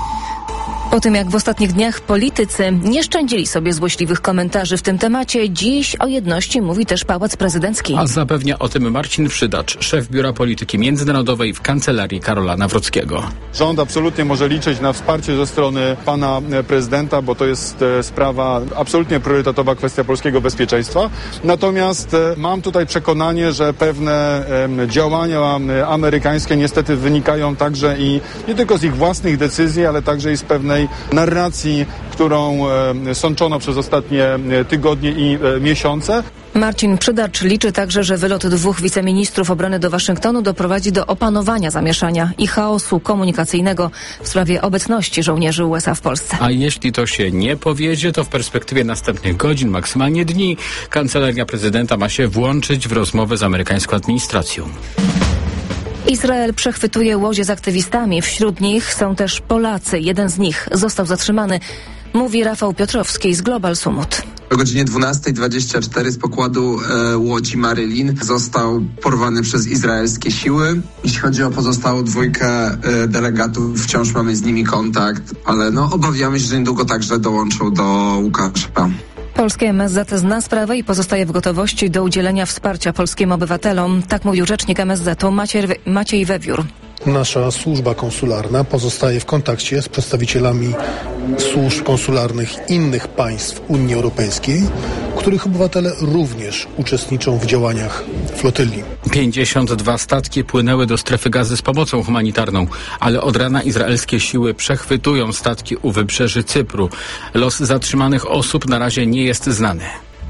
Po tym, jak w ostatnich dniach politycy nie szczędzili sobie złośliwych komentarzy w tym temacie, dziś o jedności mówi też Pałac Prezydencki. A zapewnia o tym Marcin Przydacz, szef Biura Polityki Międzynarodowej w Kancelarii Karola Nawrockiego. Rząd absolutnie może liczyć na wsparcie ze strony pana prezydenta, bo to jest sprawa absolutnie priorytetowa, kwestia polskiego bezpieczeństwa. Natomiast mam tutaj przekonanie, że pewne działania amerykańskie niestety wynikają także i nie tylko z ich własnych decyzji, ale także i z pewnej narracji, którą sączono przez ostatnie tygodnie i miesiące. Marcin Przydacz liczy także, że wylot dwóch wiceministrów obrony do Waszyngtonu doprowadzi do opanowania zamieszania i chaosu komunikacyjnego w sprawie obecności żołnierzy USA w Polsce. A jeśli to się nie powiedzie, to w perspektywie następnych godzin, maksymalnie dni, Kancelaria Prezydenta ma się włączyć w rozmowę z amerykańską administracją. Izrael przechwytuje łodzie z aktywistami. Wśród nich są też Polacy. Jeden z nich został zatrzymany. Mówi Rafał Piotrowski z Global Sumut. O godzinie 12:24 z pokładu łodzi Maryland został porwany przez izraelskie siły. Jeśli chodzi o pozostałą dwójkę delegatów, wciąż mamy z nimi kontakt, ale obawiamy się, że niedługo także dołączą do Łukasza. Polskie MSZ zna sprawę i pozostaje w gotowości do udzielenia wsparcia polskim obywatelom. Tak mówił rzecznik MSZ-u Maciej Wewiór. Nasza służba konsularna pozostaje w kontakcie z przedstawicielami służb konsularnych innych państw Unii Europejskiej, których obywatele również uczestniczą w działaniach flotyli. 52 statki płynęły do strefy Gazy z pomocą humanitarną, ale od rana izraelskie siły przechwytują statki u wybrzeży Cypru. Los zatrzymanych osób na razie nie jest znany.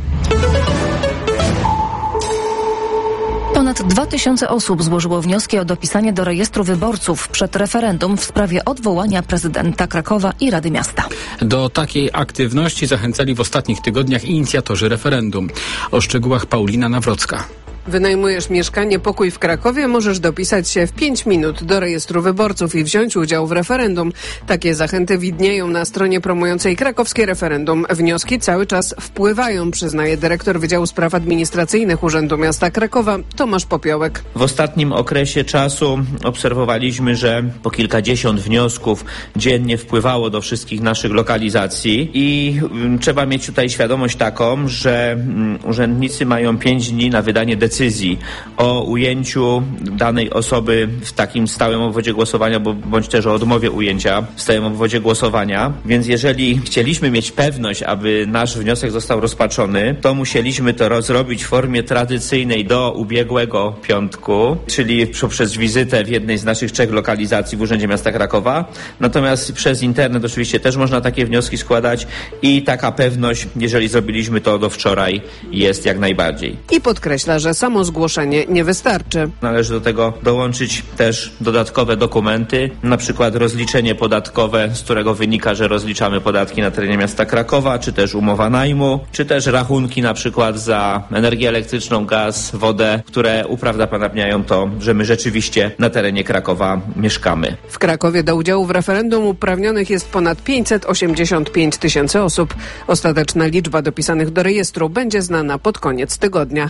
Ponad 2000 osób złożyło wnioski o dopisanie do rejestru wyborców przed referendum w sprawie odwołania prezydenta Krakowa i Rady Miasta. Do takiej aktywności zachęcali w ostatnich tygodniach inicjatorzy referendum. O szczegółach Paulina Nawrocka. Wynajmujesz mieszkanie, pokój w Krakowie, możesz dopisać się w 5 minut do rejestru wyborców i wziąć udział w referendum. Takie zachęty widnieją na stronie promującej krakowskie referendum. Wnioski cały czas wpływają, przyznaje dyrektor Wydziału Spraw Administracyjnych Urzędu Miasta Krakowa Tomasz Popiołek. W ostatnim okresie czasu obserwowaliśmy, że po kilkadziesiąt wniosków dziennie wpływało do wszystkich naszych lokalizacji i trzeba mieć tutaj świadomość taką, że urzędnicy mają 5 dni na wydanie decyzji o ujęciu danej osoby w takim stałym obwodzie głosowania, bądź też o odmowie ujęcia w stałym obwodzie głosowania. Więc jeżeli chcieliśmy mieć pewność, aby nasz wniosek został rozpatrzony, to musieliśmy to zrobić w formie tradycyjnej do ubiegłego piątku, czyli poprzez wizytę w jednej z naszych 3 lokalizacji w Urzędzie Miasta Krakowa. Natomiast przez internet oczywiście też można takie wnioski składać i taka pewność, jeżeli zrobiliśmy to do wczoraj, jest jak najbardziej. I podkreśla, że samo zgłoszenie nie wystarczy. Należy do tego dołączyć też dodatkowe dokumenty, na przykład rozliczenie podatkowe, z którego wynika, że rozliczamy podatki na terenie miasta Krakowa, czy też umowa najmu, czy też rachunki na przykład za energię elektryczną, gaz, wodę, które uprawdopodobniają to, że my rzeczywiście na terenie Krakowa mieszkamy. W Krakowie do udziału w referendum uprawnionych jest ponad 585 000 osób. Ostateczna liczba dopisanych do rejestru będzie znana pod koniec tygodnia.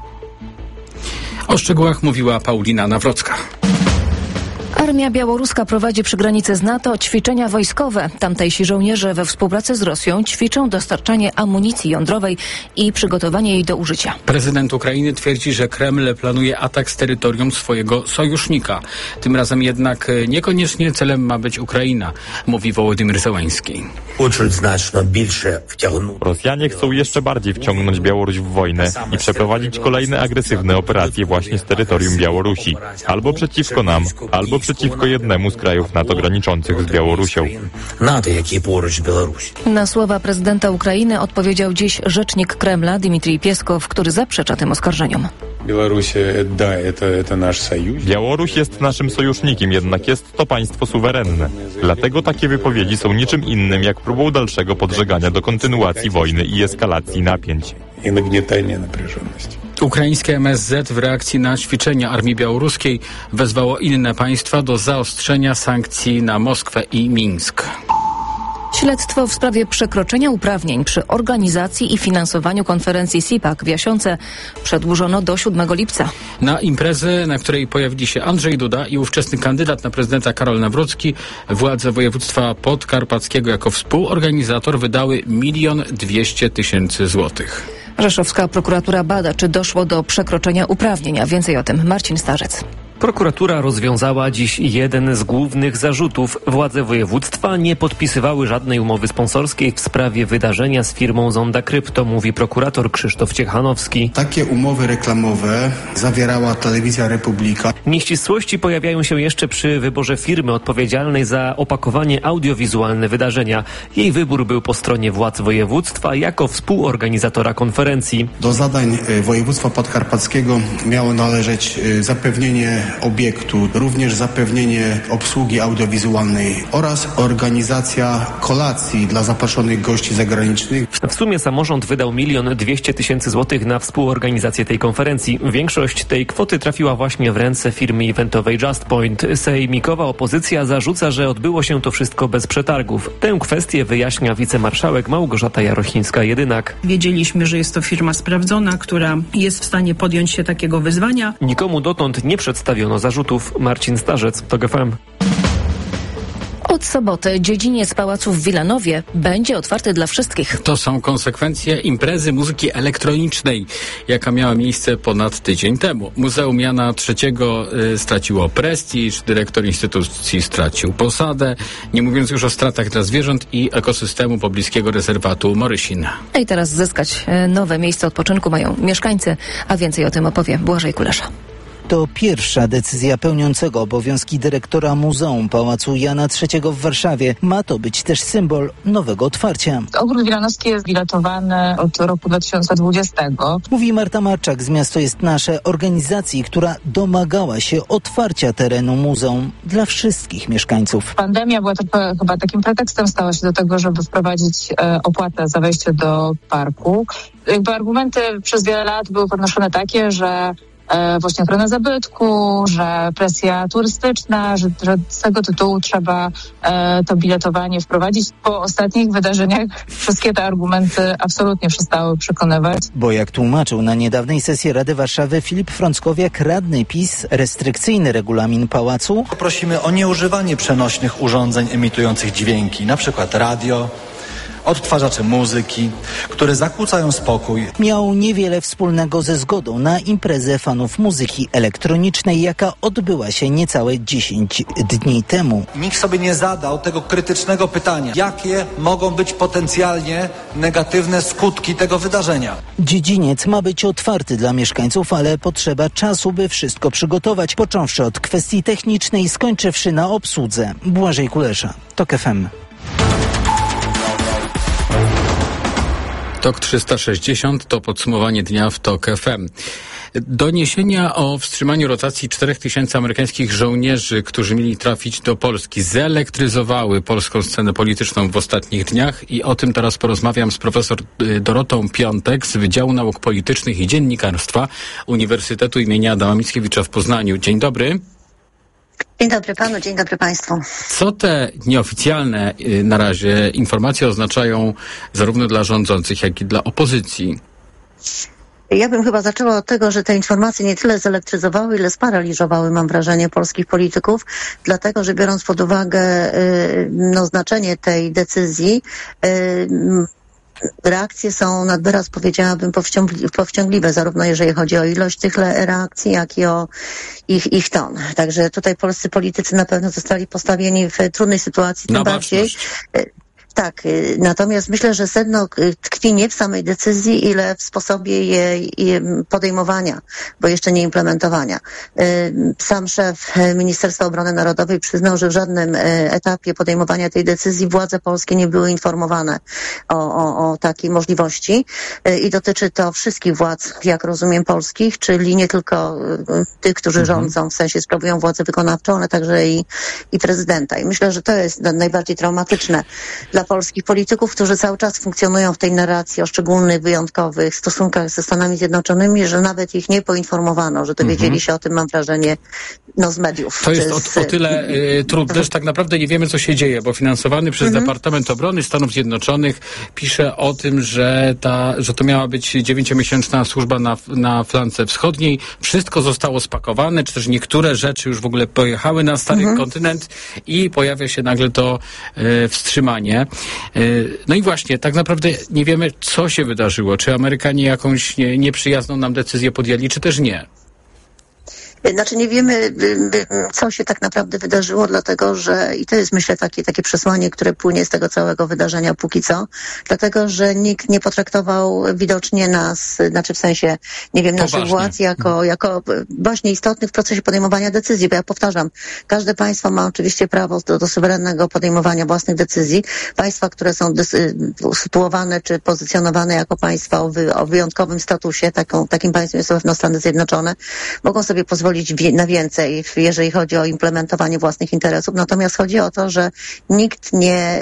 O szczegółach mówiła Paulina Nawrocka. Armia białoruska prowadzi przy granicy z NATO ćwiczenia wojskowe. Tamtejsi żołnierze we współpracy z Rosją ćwiczą dostarczanie amunicji jądrowej i przygotowanie jej do użycia. Prezydent Ukrainy twierdzi, że Kreml planuje atak z terytorium swojego sojusznika. Tym razem jednak niekoniecznie celem ma być Ukraina, mówi Wołodymyr Zełenski. Rosjanie chcą jeszcze bardziej wciągnąć Białoruś w wojnę i przeprowadzić kolejne agresywne operacje właśnie z terytorium Białorusi. Albo przeciwko nam, albo przeciwko jednemu z krajów NATO graniczących z Białorusią. Na słowa prezydenta Ukrainy odpowiedział dziś rzecznik Kremla Dmitrij Pieskow, który zaprzecza tym oskarżeniom. Białoruś jest naszym sojusznikiem, jednak jest to państwo suwerenne. Dlatego takie wypowiedzi są niczym innym jak próbą dalszego podżegania do kontynuacji wojny i eskalacji napięć. Ukraińskie MSZ w reakcji na ćwiczenia armii białoruskiej wezwało inne państwa do zaostrzenia sankcji na Moskwę i Mińsk. Śledztwo w sprawie przekroczenia uprawnień przy organizacji i finansowaniu konferencji CPAC w Jasionce przedłużono do 7 lipca. Na imprezę, na której pojawili się Andrzej Duda i ówczesny kandydat na prezydenta Karol Nawrocki, władze województwa podkarpackiego jako współorganizator wydały 1 200 000 złotych. Rzeszowska prokuratura bada, czy doszło do przekroczenia uprawnień, a więcej o tym Marcin Starzec. Prokuratura rozwiązała dziś jeden z głównych zarzutów. Władze województwa nie podpisywały żadnej umowy sponsorskiej w sprawie wydarzenia z firmą Zonda Krypto, mówi prokurator Krzysztof Ciechanowski. Takie umowy reklamowe zawierała Telewizja Republika. Nieścisłości pojawiają się jeszcze przy wyborze firmy odpowiedzialnej za opakowanie audiowizualne wydarzenia. Jej wybór był po stronie władz województwa jako współorganizatora konferencji. Do zadań województwa podkarpackiego miało należeć zapewnienie obiektu, również zapewnienie obsługi audiowizualnej oraz organizacja kolacji dla zaproszonych gości zagranicznych. W sumie samorząd wydał 1 200 000 złotych na współorganizację tej konferencji. Większość tej kwoty trafiła właśnie w ręce firmy eventowej Just Point. Sejmikowa opozycja zarzuca, że odbyło się to wszystko bez przetargów. Tę kwestię wyjaśnia wicemarszałek Małgorzata Jarocińska-Jedynak. Wiedzieliśmy, że jest to firma sprawdzona, która jest w stanie podjąć się takiego wyzwania. Nikomu dotąd nie przedstawiono zarzutów. Marcin Starzec, TOK FM. Od soboty dziedziniec pałacu w Wilanowie będzie otwarty dla wszystkich. To są konsekwencje imprezy muzyki elektronicznej, jaka miała miejsce ponad tydzień temu. Muzeum Jana III straciło prestiż, dyrektor instytucji stracił posadę, nie mówiąc już o stratach dla zwierząt i ekosystemu pobliskiego rezerwatu Morysin. I teraz zyskać nowe miejsce odpoczynku mają mieszkańcy, a więcej o tym opowie Błażej Kulesza. To pierwsza decyzja pełniącego obowiązki dyrektora Muzeum Pałacu Jana III w Warszawie. Ma to być też symbol nowego otwarcia. Ogród Wilanowski jest biletowany od roku 2020. Mówi Marta Marczak z Miasto jest Nasze, organizacji, która domagała się otwarcia terenu muzeum dla wszystkich mieszkańców. Pandemia była chyba takim pretekstem, stała się do tego, żeby wprowadzić opłatę za wejście do parku. Argumenty przez wiele lat były podnoszone takie, że właśnie ochrona zabytku, że presja turystyczna, że z tego tytułu trzeba to biletowanie wprowadzić. Po ostatnich wydarzeniach wszystkie te argumenty absolutnie przestały przekonywać. Bo jak tłumaczył na niedawnej sesji Rady Warszawy Filip Frąckowiak, radny PiS, restrykcyjny regulamin pałacu. Prosimy o nieużywanie przenośnych urządzeń emitujących dźwięki, np. radio, odtwarzacze muzyki, które zakłócają spokój. Miał niewiele wspólnego ze zgodą na imprezę fanów muzyki elektronicznej, jaka odbyła się niecałe 10 dni temu. Nikt sobie nie zadał tego krytycznego pytania, jakie mogą być potencjalnie negatywne skutki tego wydarzenia. Dziedziniec ma być otwarty dla mieszkańców, ale potrzeba czasu, by wszystko przygotować, począwszy od kwestii technicznej, skończywszy na obsłudze. Błażej Kulesza, TOK FM. TOK 360 to podsumowanie dnia w TOK FM. Doniesienia o wstrzymaniu rotacji 4000 amerykańskich żołnierzy, którzy mieli trafić do Polski, zelektryzowały polską scenę polityczną w ostatnich dniach i o tym teraz porozmawiam z profesor Dorotą Piątek z Wydziału Nauk Politycznych i Dziennikarstwa Uniwersytetu im. Adama Mickiewicza w Poznaniu. Dzień dobry. Dzień dobry panu, dzień dobry państwu. Co te nieoficjalne na razie informacje oznaczają zarówno dla rządzących, jak i dla opozycji? Ja bym chyba zaczęła od tego, że te informacje nie tyle zelektryzowały, ile sparaliżowały, mam wrażenie, polskich polityków, dlatego, że biorąc pod uwagę znaczenie tej decyzji, reakcje są nad wyraz, powiedziałabym, powściągliwe, zarówno jeżeli chodzi o ilość tych reakcji, jak i o ich ton. Także tutaj polscy politycy na pewno zostali postawieni w trudnej sytuacji, tym bardziej. Tak, natomiast myślę, że sedno tkwi nie w samej decyzji, ile w sposobie jej podejmowania, bo jeszcze nie implementowania. Sam szef Ministerstwa Obrony Narodowej przyznał, że w żadnym etapie podejmowania tej decyzji władze polskie nie były informowane o takiej możliwości i dotyczy to wszystkich władz, jak rozumiem, polskich, czyli nie tylko tych, którzy rządzą, w sensie sprawują władzę wykonawczą, ale także i prezydenta. I myślę, że to jest najbardziej traumatyczne dla polskich polityków, którzy cały czas funkcjonują w tej narracji o szczególnych, wyjątkowych stosunkach ze Stanami Zjednoczonymi, że nawet ich nie poinformowano, że dowiedzieli się o tym, mam wrażenie, z mediów. To jest o tyle trudne, że tak naprawdę nie wiemy, co się dzieje, bo finansowany przez Departament Obrony Stanów Zjednoczonych pisze o tym, że to miała być 9-miesięczna służba na flance wschodniej. Wszystko zostało spakowane, czy też niektóre rzeczy już w ogóle pojechały na stary kontynent i pojawia się nagle to wstrzymanie. No i właśnie, tak naprawdę nie wiemy, co się wydarzyło. Czy Amerykanie jakąś nieprzyjazną nam decyzję podjęli, czy też nie? Znaczy nie wiemy, co się tak naprawdę wydarzyło, dlatego że, i to jest myślę takie przesłanie, które płynie z tego całego wydarzenia póki co, dlatego że nikt nie potraktował widocznie nas, znaczy w sensie, nie wiem, naszych władz jako właśnie istotnych w procesie podejmowania decyzji, bo ja powtarzam, każde państwo ma oczywiście prawo do suwerennego podejmowania własnych decyzji. Państwa, które są usytuowane czy pozycjonowane jako państwa o wyjątkowym statusie, takim państwem jest na pewno Stany Zjednoczone, mogą sobie pozwolić na więcej, jeżeli chodzi o implementowanie własnych interesów. Natomiast chodzi o to, że nikt nie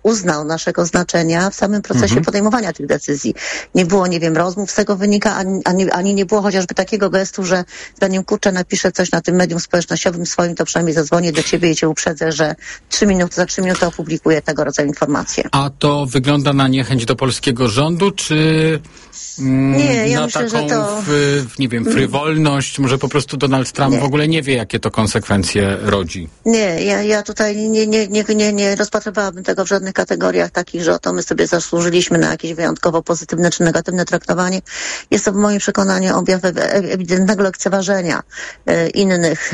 uznał naszego znaczenia w samym procesie podejmowania tych decyzji. Nie było, nie wiem, rozmów z tego wynika, ani nie było chociażby takiego gestu, że zanim kurczę napiszę coś na tym medium społecznościowym swoim, to przynajmniej zadzwonię do ciebie i cię uprzedzę, że za 3 minuty opublikuję tego rodzaju informacje. A to wygląda na niechęć do polskiego rządu, czy nie, ja na myślę, taką, że to... nie wiem, frywolność? Może po prostu Donald Trump w ogóle nie wie, jakie to konsekwencje rodzi? Nie, ja tutaj nie rozpatrywałabym tego w żadnych kategoriach takich, że oto my sobie zasłużyliśmy na jakieś wyjątkowo pozytywne czy negatywne traktowanie. Jest to w moim przekonaniu objaw ewidentnego lekceważenia innych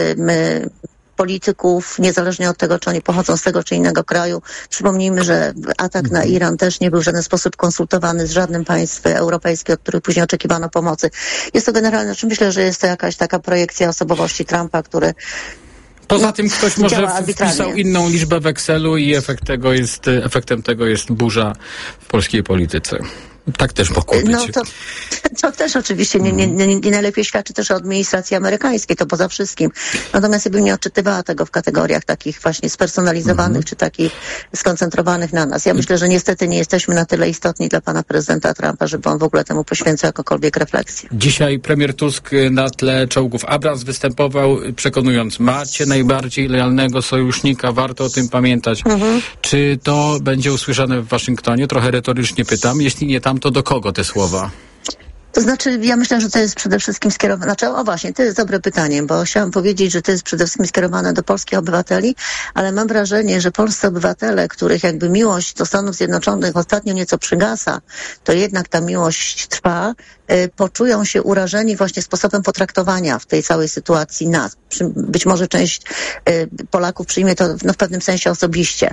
polityków, niezależnie od tego, czy oni pochodzą z tego czy innego kraju. Przypomnijmy, że atak na Iran też nie był w żaden sposób konsultowany z żadnym państwem europejskim, od których później oczekiwano pomocy. Jest to generalnie, myślę, że jest to jakaś taka projekcja osobowości Trumpa, Poza tym ktoś może wpisał inną liczbę w Excelu i efektem tego jest burza w polskiej polityce. Tak też mogło być. No to też oczywiście nie najlepiej świadczy też o administracji amerykańskiej, to poza wszystkim. Natomiast ja bym nie odczytywała tego w kategoriach takich właśnie spersonalizowanych, czy takich skoncentrowanych na nas. Ja myślę, że niestety nie jesteśmy na tyle istotni dla pana prezydenta Trumpa, żeby on w ogóle temu poświęcał jakąkolwiek refleksję. Dzisiaj premier Tusk na tle czołgów Abrams występował, przekonując, macie najbardziej lojalnego sojusznika, warto o tym pamiętać. Czy to będzie usłyszane w Waszyngtonie? Trochę retorycznie pytam. Jeśli nie tam, to do kogo te słowa? To znaczy, ja myślę, że to jest przede wszystkim skierowane, właśnie, to jest dobre pytanie, bo chciałam powiedzieć, że to jest przede wszystkim skierowane do polskich obywateli, ale mam wrażenie, że polscy obywatele, których jakby miłość do Stanów Zjednoczonych ostatnio nieco przygasa, to jednak ta miłość trwa, poczują się urażeni właśnie sposobem potraktowania w tej całej sytuacji nas. Być może część Polaków przyjmie to w pewnym sensie osobiście.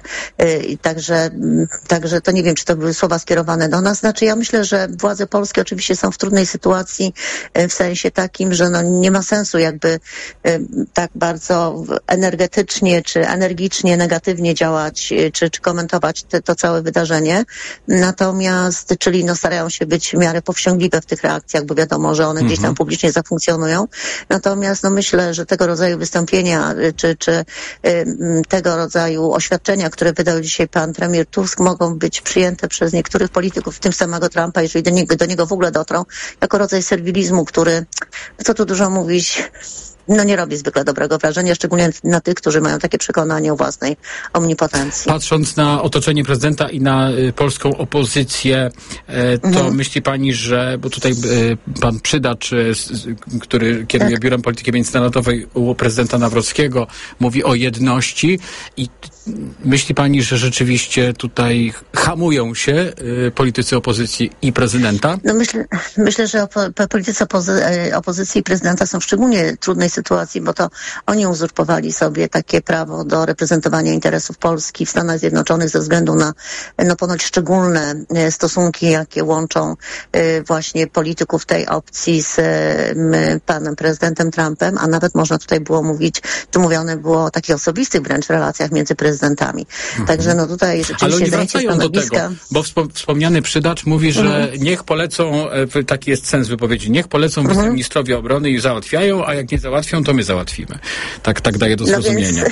Także to nie wiem, czy to były słowa skierowane do nas. Znaczy, ja myślę, że władze polskie oczywiście są w trudnej sytuacji w sensie takim, że nie ma sensu jakby tak bardzo energetycznie czy energicznie, negatywnie działać czy komentować to całe wydarzenie. Natomiast, czyli starają się być w miarę powściągliwe w tych reakcjach, bo wiadomo, że one gdzieś tam publicznie zafunkcjonują. Natomiast myślę, że tego rodzaju wystąpienia czy tego rodzaju oświadczenia, które wydał dzisiaj pan premier Tusk, mogą być przyjęte przez niektórych polityków, w tym samego Trumpa, jeżeli do niego w ogóle dotrą, jako rodzaj serwilizmu, który, co tu dużo mówić, nie robi zwykle dobrego wrażenia, szczególnie na tych, którzy mają takie przekonanie o własnej omnipotencji. Patrząc na otoczenie prezydenta i na polską opozycję, to myśli pani, że, bo tutaj pan Przydacz, który kieruje Biurem Polityki Międzynarodowej u prezydenta Nawrockiego, mówi o jedności i myśli pani, że rzeczywiście tutaj hamują się politycy opozycji i prezydenta? Myślę, że politycy opozycji i prezydenta są w szczególnie trudnej sytuacji, bo to oni uzurpowali sobie takie prawo do reprezentowania interesów Polski w Stanach Zjednoczonych ze względu na ponoć szczególne stosunki, jakie łączą właśnie polityków tej opcji z panem prezydentem Trumpem, a nawet można tutaj było mówić, tu mówione było o takich osobistych wręcz relacjach między prezydentami. Także tutaj rzeczywiście... Ale oni wracają do tego, bo wspomniany Przydacz mówi, że niech polecą, taki jest sens wypowiedzi, niech polecą wiceministrowie obrony i załatwiają, a jak nie załatwią, to my załatwimy. Tak daje do zrozumienia.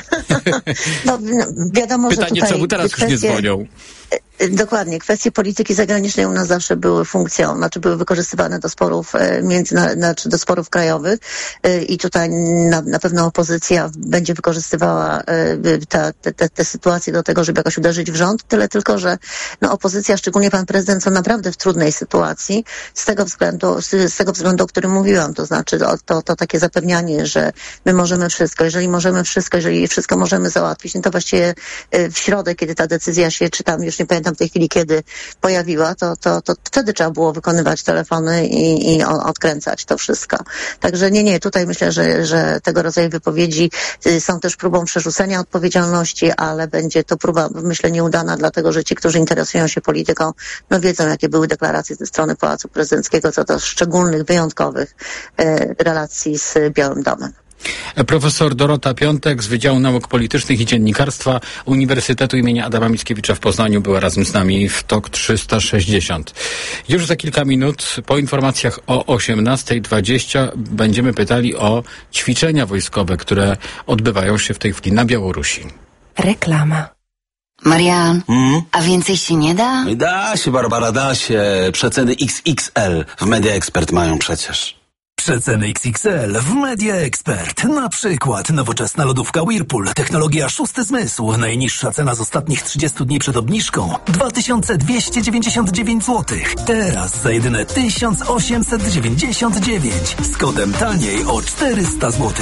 Wiadomo, pytanie, że tutaj czemu teraz już nie dzwonią? Dokładnie. Kwestie polityki zagranicznej u nas zawsze były były wykorzystywane do sporów do sporów krajowych i tutaj na pewno opozycja będzie wykorzystywała te sytuacje do tego, żeby jakoś uderzyć w rząd. Tyle tylko, że opozycja, szczególnie pan prezydent, są naprawdę w trudnej sytuacji z tego względu, o którym mówiłam. To znaczy to takie zapewnianie, że my możemy wszystko. Jeżeli wszystko możemy załatwić, to właściwie w środę, kiedy ta decyzja się, czy tam już nie pamiętam w tej chwili, kiedy pojawiła, to wtedy trzeba było wykonywać telefony i odkręcać to wszystko. Także tutaj myślę, że tego rodzaju wypowiedzi są też próbą przerzucenia odpowiedzialności, ale będzie to próba, myślę, nieudana, dlatego że ci, którzy interesują się polityką, wiedzą, jakie były deklaracje ze strony Pałacu Prezydenckiego co do szczególnych, wyjątkowych relacji z Białym Domem. Profesor Dorota Piątek z Wydziału Nauk Politycznych i Dziennikarstwa Uniwersytetu im. Adama Mickiewicza w Poznaniu była razem z nami w TOK 360. Już za kilka minut po informacjach o 18:20 będziemy pytali o ćwiczenia wojskowe, które odbywają się w tej chwili na Białorusi. Reklama. Marian, a więcej się nie da? Da się, Barbara, da się. Przeceny XXL w Media Expert mają przecież. Przeceny XXL w Media Expert. Na przykład nowoczesna lodówka Whirlpool, technologia szósty zmysł. Najniższa cena z ostatnich 30 dni przed obniżką 2299 zł. Teraz za jedyne 1899 z kodem taniej o 400 zł.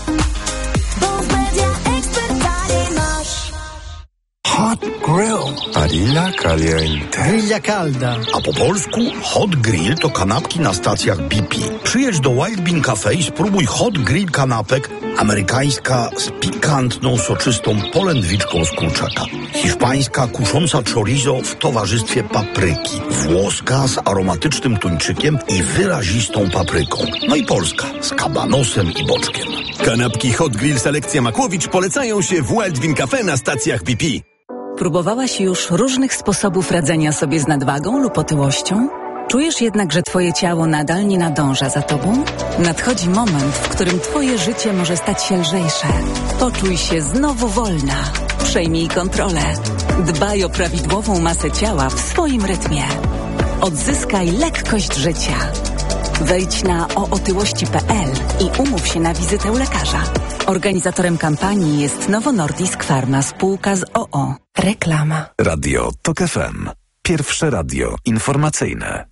Hot Grill. Parilla caliente. Grilla calda. A po polsku Hot Grill to kanapki na stacjach BP. Przyjedź do Wild Bean Cafe i spróbuj Hot Grill kanapek. Amerykańska z pikantną, soczystą polędwiczką z kurczaka. Hiszpańska kusząca chorizo w towarzystwie papryki. Włoska z aromatycznym tuńczykiem i wyrazistą papryką. No i polska z kabanosem i boczkiem. Kanapki Hot Grill Selekcja Makłowicz polecają się w Wild Bean Cafe na stacjach BP. Próbowałaś już różnych sposobów radzenia sobie z nadwagą lub otyłością? Czujesz jednak, że twoje ciało nadal nie nadąża za tobą? Nadchodzi moment, w którym twoje życie może stać się lżejsze. Poczuj się znowu wolna. Przejmij kontrolę. Dbaj o prawidłową masę ciała w swoim rytmie. Odzyskaj lekkość życia. Wejdź na ootyłości.pl i umów się na wizytę u lekarza. Organizatorem kampanii jest Novo Nordisk Pharma, spółka z OO. Reklama. Radio TOK FM. Pierwsze radio informacyjne.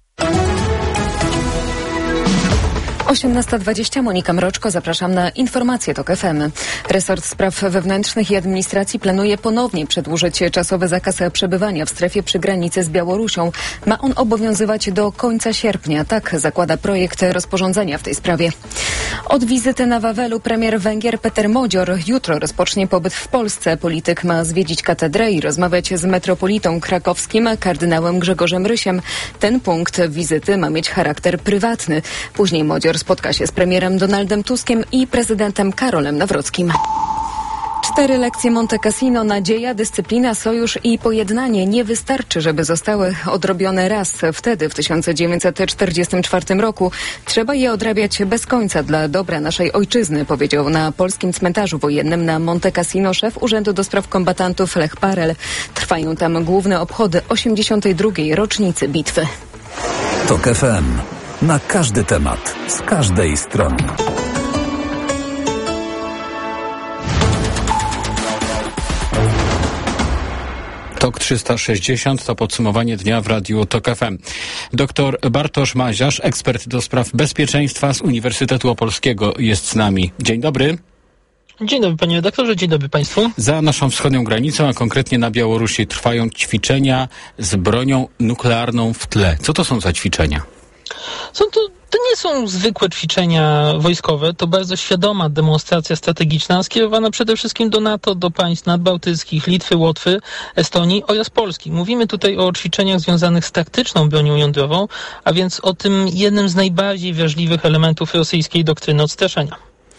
18:20, Monika Mroczko, zapraszam na informacje TOK FM. Resort Spraw Wewnętrznych i Administracji planuje ponownie przedłużyć czasowy zakaz przebywania w strefie przy granicy z Białorusią. Ma on obowiązywać do końca sierpnia, tak zakłada projekt rozporządzenia w tej sprawie. Od wizyty na Wawelu premier Węgier Peter Modzior jutro rozpocznie pobyt w Polsce. Polityk ma zwiedzić katedrę i rozmawiać z metropolitą krakowskim kardynałem Grzegorzem Rysiem. Ten punkt wizyty ma mieć charakter prywatny. Później Modzior spotka się z premierem Donaldem Tuskiem i prezydentem Karolem Nawrockim. 4 lekcje Monte Cassino, nadzieja, dyscyplina, sojusz i pojednanie nie wystarczy, żeby zostały odrobione raz. Wtedy, w 1944 roku. Trzeba je odrabiać bez końca dla dobra naszej ojczyzny, powiedział na polskim cmentarzu wojennym na Monte Cassino szef Urzędu do Spraw Kombatantów Lech Parel. Trwają tam główne obchody 82. rocznicy bitwy. TOK FM. Na każdy temat, z każdej strony. TOK 360 to podsumowanie dnia w Radiu TOK FM. Dr Bartosz Maziarz, ekspert do spraw bezpieczeństwa z Uniwersytetu Opolskiego jest z nami. Dzień dobry. Dzień dobry panie redaktorze, dzień dobry państwu. Za naszą wschodnią granicą, a konkretnie na Białorusi, trwają ćwiczenia z bronią nuklearną w tle. Co to są za ćwiczenia? To nie są zwykłe ćwiczenia wojskowe, to bardzo świadoma demonstracja strategiczna skierowana przede wszystkim do NATO, do państw nadbałtyckich, Litwy, Łotwy, Estonii oraz Polski. Mówimy tutaj o ćwiczeniach związanych z taktyczną bronią jądrową, a więc o tym jednym z najbardziej wrażliwych elementów rosyjskiej doktryny odstraszenia.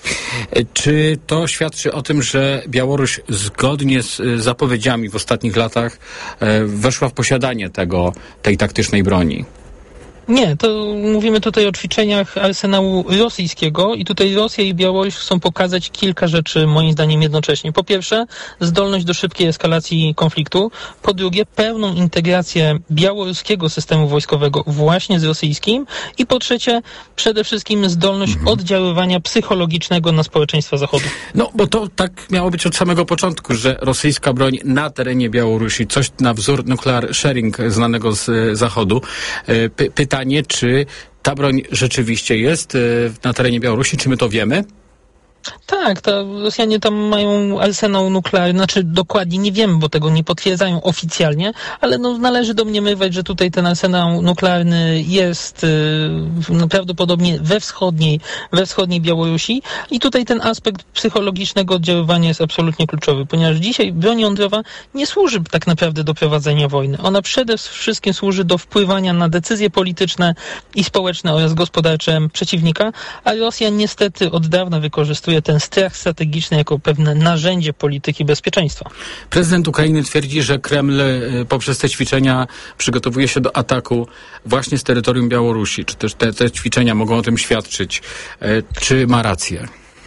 Czy to świadczy o tym, że Białoruś zgodnie z zapowiedziami w ostatnich latach weszła w posiadanie tej taktycznej broni? Nie, to mówimy tutaj o ćwiczeniach arsenału rosyjskiego i tutaj Rosja i Białoruś chcą pokazać kilka rzeczy moim zdaniem jednocześnie. Po pierwsze, zdolność do szybkiej eskalacji konfliktu. Po drugie, pełną integrację białoruskiego systemu wojskowego właśnie z rosyjskim. I po trzecie, przede wszystkim zdolność oddziaływania psychologicznego na społeczeństwa Zachodu. No, bo to tak miało być od samego początku, że rosyjska broń na terenie Białorusi, coś na wzór nuclear sharing znanego z Zachodu. Pytanie, czy ta broń rzeczywiście jest na terenie Białorusi, czy my to wiemy? Tak, Rosjanie tam mają arsenał nuklearny, znaczy dokładnie nie wiemy, bo tego nie potwierdzają oficjalnie, ale należy domniemywać, że tutaj ten arsenał nuklearny jest prawdopodobnie we wschodniej Białorusi i tutaj ten aspekt psychologicznego oddziaływania jest absolutnie kluczowy, ponieważ dzisiaj broń jądrowa nie służy tak naprawdę do prowadzenia wojny. Ona przede wszystkim służy do wpływania na decyzje polityczne i społeczne oraz gospodarcze przeciwnika, a Rosja niestety od dawna wykorzystuje ten strach strategiczny jako pewne narzędzie polityki bezpieczeństwa. Prezydent Ukrainy twierdzi, że Kreml poprzez te ćwiczenia przygotowuje się do ataku właśnie z terytorium Białorusi. Czy też te ćwiczenia mogą o tym świadczyć? Czy ma rację?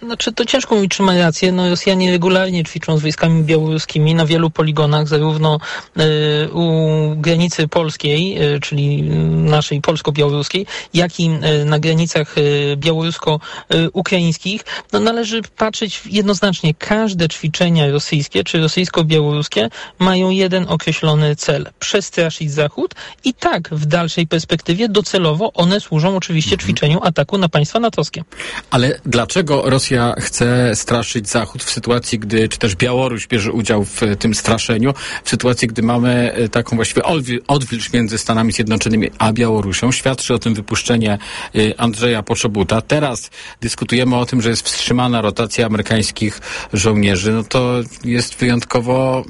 Znaczy, to ciężko mi trzymać rację. No, Rosjanie regularnie ćwiczą z wojskami białoruskimi na wielu poligonach, zarówno u granicy polskiej, czyli naszej polsko-białoruskiej, jak i na granicach białorusko-ukraińskich. No, należy patrzeć jednoznacznie. Każde ćwiczenia rosyjskie czy rosyjsko-białoruskie mają jeden określony cel. Przestraszyć Zachód i tak w dalszej perspektywie docelowo one służą oczywiście ćwiczeniu ataku na państwa natowskie. Ale dlaczego Rosja chce straszyć Zachód w sytuacji, gdy, czy też Białoruś bierze udział w tym straszeniu, w sytuacji, gdy mamy taką właściwie odwilż między Stanami Zjednoczonymi a Białorusią? Świadczy o tym wypuszczenie Andrzeja Poczobuta. Teraz dyskutujemy o tym, że jest wstrzymana rotacja amerykańskich żołnierzy. No to jest wyjątkowo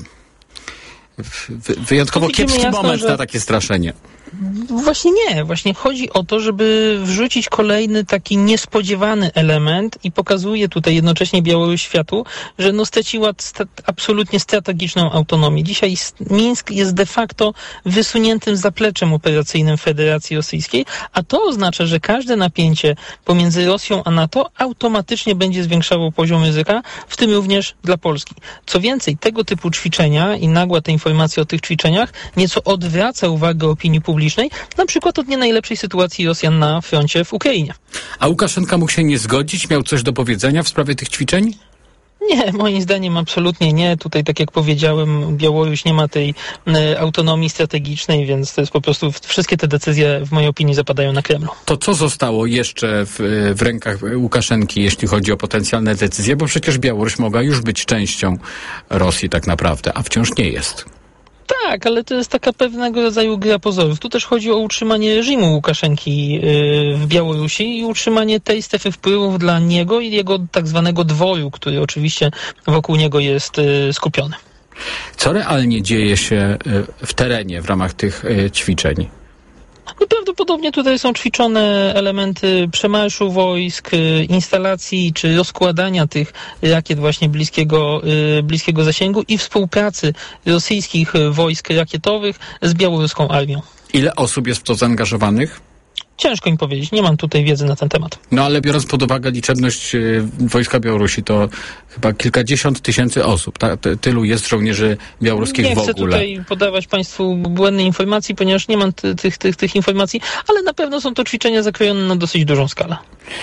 kiepski moment na takie straszenie. Właśnie nie. Właśnie chodzi o to, żeby wrzucić kolejny taki niespodziewany element i pokazuje tutaj jednocześnie Białoruś światu, że no straciła absolutnie strategiczną autonomię. Dzisiaj Mińsk jest de facto wysuniętym zapleczem operacyjnym Federacji Rosyjskiej, a to oznacza, że każde napięcie pomiędzy Rosją a NATO automatycznie będzie zwiększało poziom ryzyka, w tym również dla Polski. Co więcej, tego typu ćwiczenia i nagła te informacje o tych ćwiczeniach nieco odwraca uwagę opinii publicznej, na przykład od nie najlepszej sytuacji Rosjan na froncie w Ukrainie. A Łukaszenka mógł się nie zgodzić? Miał coś do powiedzenia w sprawie tych ćwiczeń? Nie, moim zdaniem absolutnie nie. Tutaj, tak jak powiedziałem, Białoruś nie ma tej autonomii strategicznej, więc to jest po prostu, wszystkie te decyzje w mojej opinii zapadają na Kremlu. To co zostało jeszcze w rękach Łukaszenki, jeśli chodzi o potencjalne decyzje? Bo przecież Białoruś mogła już być częścią Rosji tak naprawdę, a wciąż nie jest. Tak, ale to jest taka pewnego rodzaju gra pozorów. Tu też chodzi o utrzymanie reżimu Łukaszenki w Białorusi i utrzymanie tej strefy wpływów dla niego i jego tak zwanego dworu, który oczywiście wokół niego jest skupiony. Co realnie dzieje się w terenie w ramach tych ćwiczeń? No prawdopodobnie tutaj są ćwiczone elementy przemarszu wojsk, instalacji czy rozkładania tych rakiet właśnie bliskiego zasięgu i współpracy rosyjskich wojsk rakietowych z białoruską armią. Ile osób jest w to zaangażowanych? Ciężko im powiedzieć, nie mam tutaj wiedzy na ten temat. No ale biorąc pod uwagę liczebność wojska Białorusi, to chyba kilkadziesiąt tysięcy osób. Tylu jest żołnierzy białoruskich w ogóle. Nie chcę tutaj podawać Państwu błędnej informacji, ponieważ nie mam tych informacji, ale na pewno są to ćwiczenia zakrojone na dosyć dużą skalę.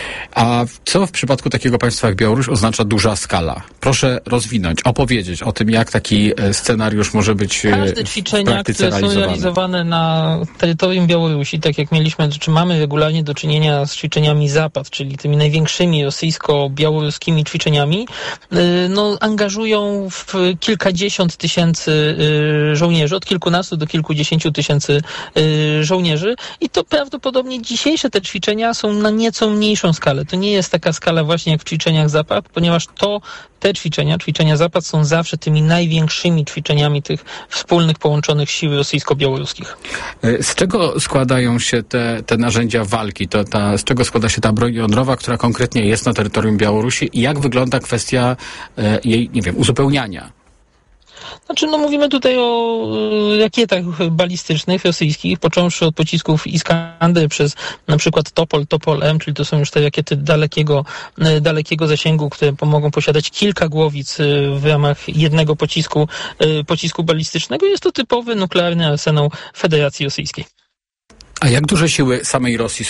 A co w przypadku takiego państwa jak Białoruś oznacza duża skala? Proszę rozwinąć, opowiedzieć o tym, jak taki scenariusz może być każde ćwiczenia, które są realizowane na terytorium Białorusi, tak jak mamy regularnie do czynienia z ćwiczeniami Zapad, czyli tymi największymi rosyjsko-białoruskimi ćwiczeniami, no, angażują w kilkadziesiąt tysięcy żołnierzy, od kilkunastu do kilkudziesięciu tysięcy żołnierzy i to prawdopodobnie dzisiejsze te ćwiczenia są na nieco mniejszą skalę. To nie jest taka skala właśnie jak w ćwiczeniach Zapad, ponieważ te ćwiczenia Zapad są zawsze tymi największymi ćwiczeniami tych wspólnych, połączonych sił rosyjsko-białoruskich. Z czego składają się te narzędzia walki? Z czego składa się ta broń jądrowa, która konkretnie jest na terytorium Białorusi i jak wygląda kwestia jej, uzupełniania? Znaczy, mówimy tutaj o rakietach balistycznych rosyjskich, począwszy od pocisków Iskander przez na przykład Topol-M, czyli to są już te rakiety dalekiego zasięgu, które mogą posiadać kilka głowic w ramach jednego pocisku balistycznego. Jest to typowy nuklearny arsenał Federacji Rosyjskiej. A jak duże siły samej Rosji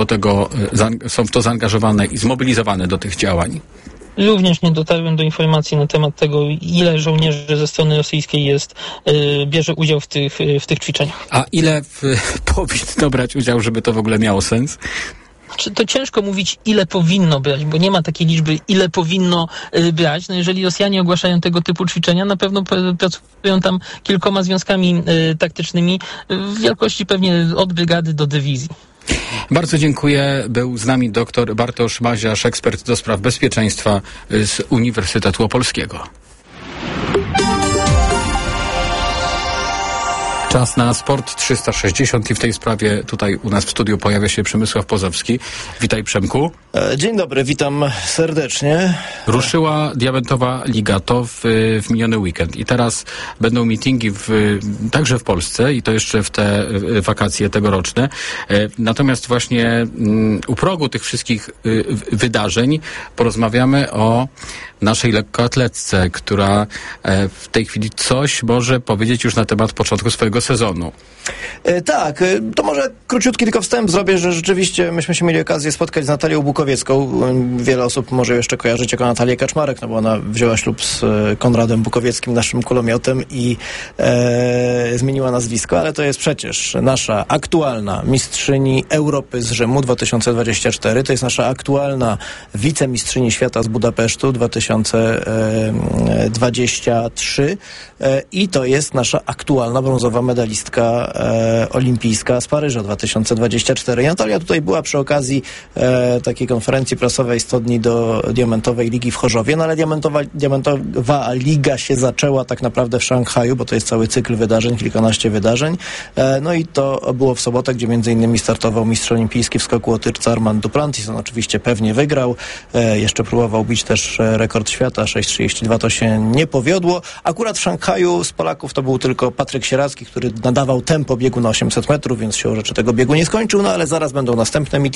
są w to zaangażowane i zmobilizowane do tych działań? Również nie dotarłem do informacji na temat tego, ile żołnierzy ze strony rosyjskiej bierze udział w tych ćwiczeniach. A ile powinno brać udział, żeby to w ogóle miało sens? To ciężko mówić, ile powinno brać, bo nie ma takiej liczby, ile powinno brać. No jeżeli Rosjanie ogłaszają tego typu ćwiczenia, na pewno pracują tam kilkoma związkami taktycznymi w wielkości pewnie od brygady do dywizji. Bardzo dziękuję. Był z nami dr Bartosz Maziarz, ekspert do spraw bezpieczeństwa z Uniwersytetu Opolskiego. Czas na Sport 360 i w tej sprawie tutaj u nas w studiu pojawia się Przemysław Pozowski. Witaj, Przemku. Dzień dobry, witam serdecznie. Ruszyła Diamentowa Liga to w miniony weekend i teraz będą meetingi także w Polsce i to jeszcze w te wakacje tegoroczne. Natomiast właśnie u progu tych wszystkich wydarzeń porozmawiamy o naszej lekkoatletce, która w tej chwili coś może powiedzieć już na temat początku swojego sezonu. Tak, to może króciutki tylko wstęp zrobię, że rzeczywiście myśmy się mieli okazję spotkać z Natalią Bukowiecką. Wiele osób może jeszcze kojarzyć jako Natalię Kaczmarek, no bo ona wzięła ślub z Konradem Bukowieckim, naszym kulomiotem i zmieniła nazwisko, ale to jest przecież nasza aktualna mistrzyni Europy z Rzymu 2024. To jest nasza aktualna wicemistrzyni świata z Budapesztu 2023 i to jest nasza aktualna brązowa medalistka olimpijska z Paryża 2024. Natalia tutaj była przy okazji takiej konferencji prasowej 100 dni do Diamentowej Ligi w Chorzowie, no ale Diamentowa Liga się zaczęła tak naprawdę w Szanghaju, bo to jest cały cykl wydarzeń, kilkanaście wydarzeń. No i to było w sobotę, gdzie między innymi startował mistrz olimpijski w skoku łotyczca Armand Duplantis. On oczywiście pewnie wygrał. Jeszcze próbował bić też rekord świata 6,32. To się nie powiodło. Akurat w Szanghaju z Polaków to był tylko Patryk Sieracki, który nadawał tempo biegu na 800 metrów, więc się rzeczy tego biegu nie skończył, no ale zaraz będą następne meetingi.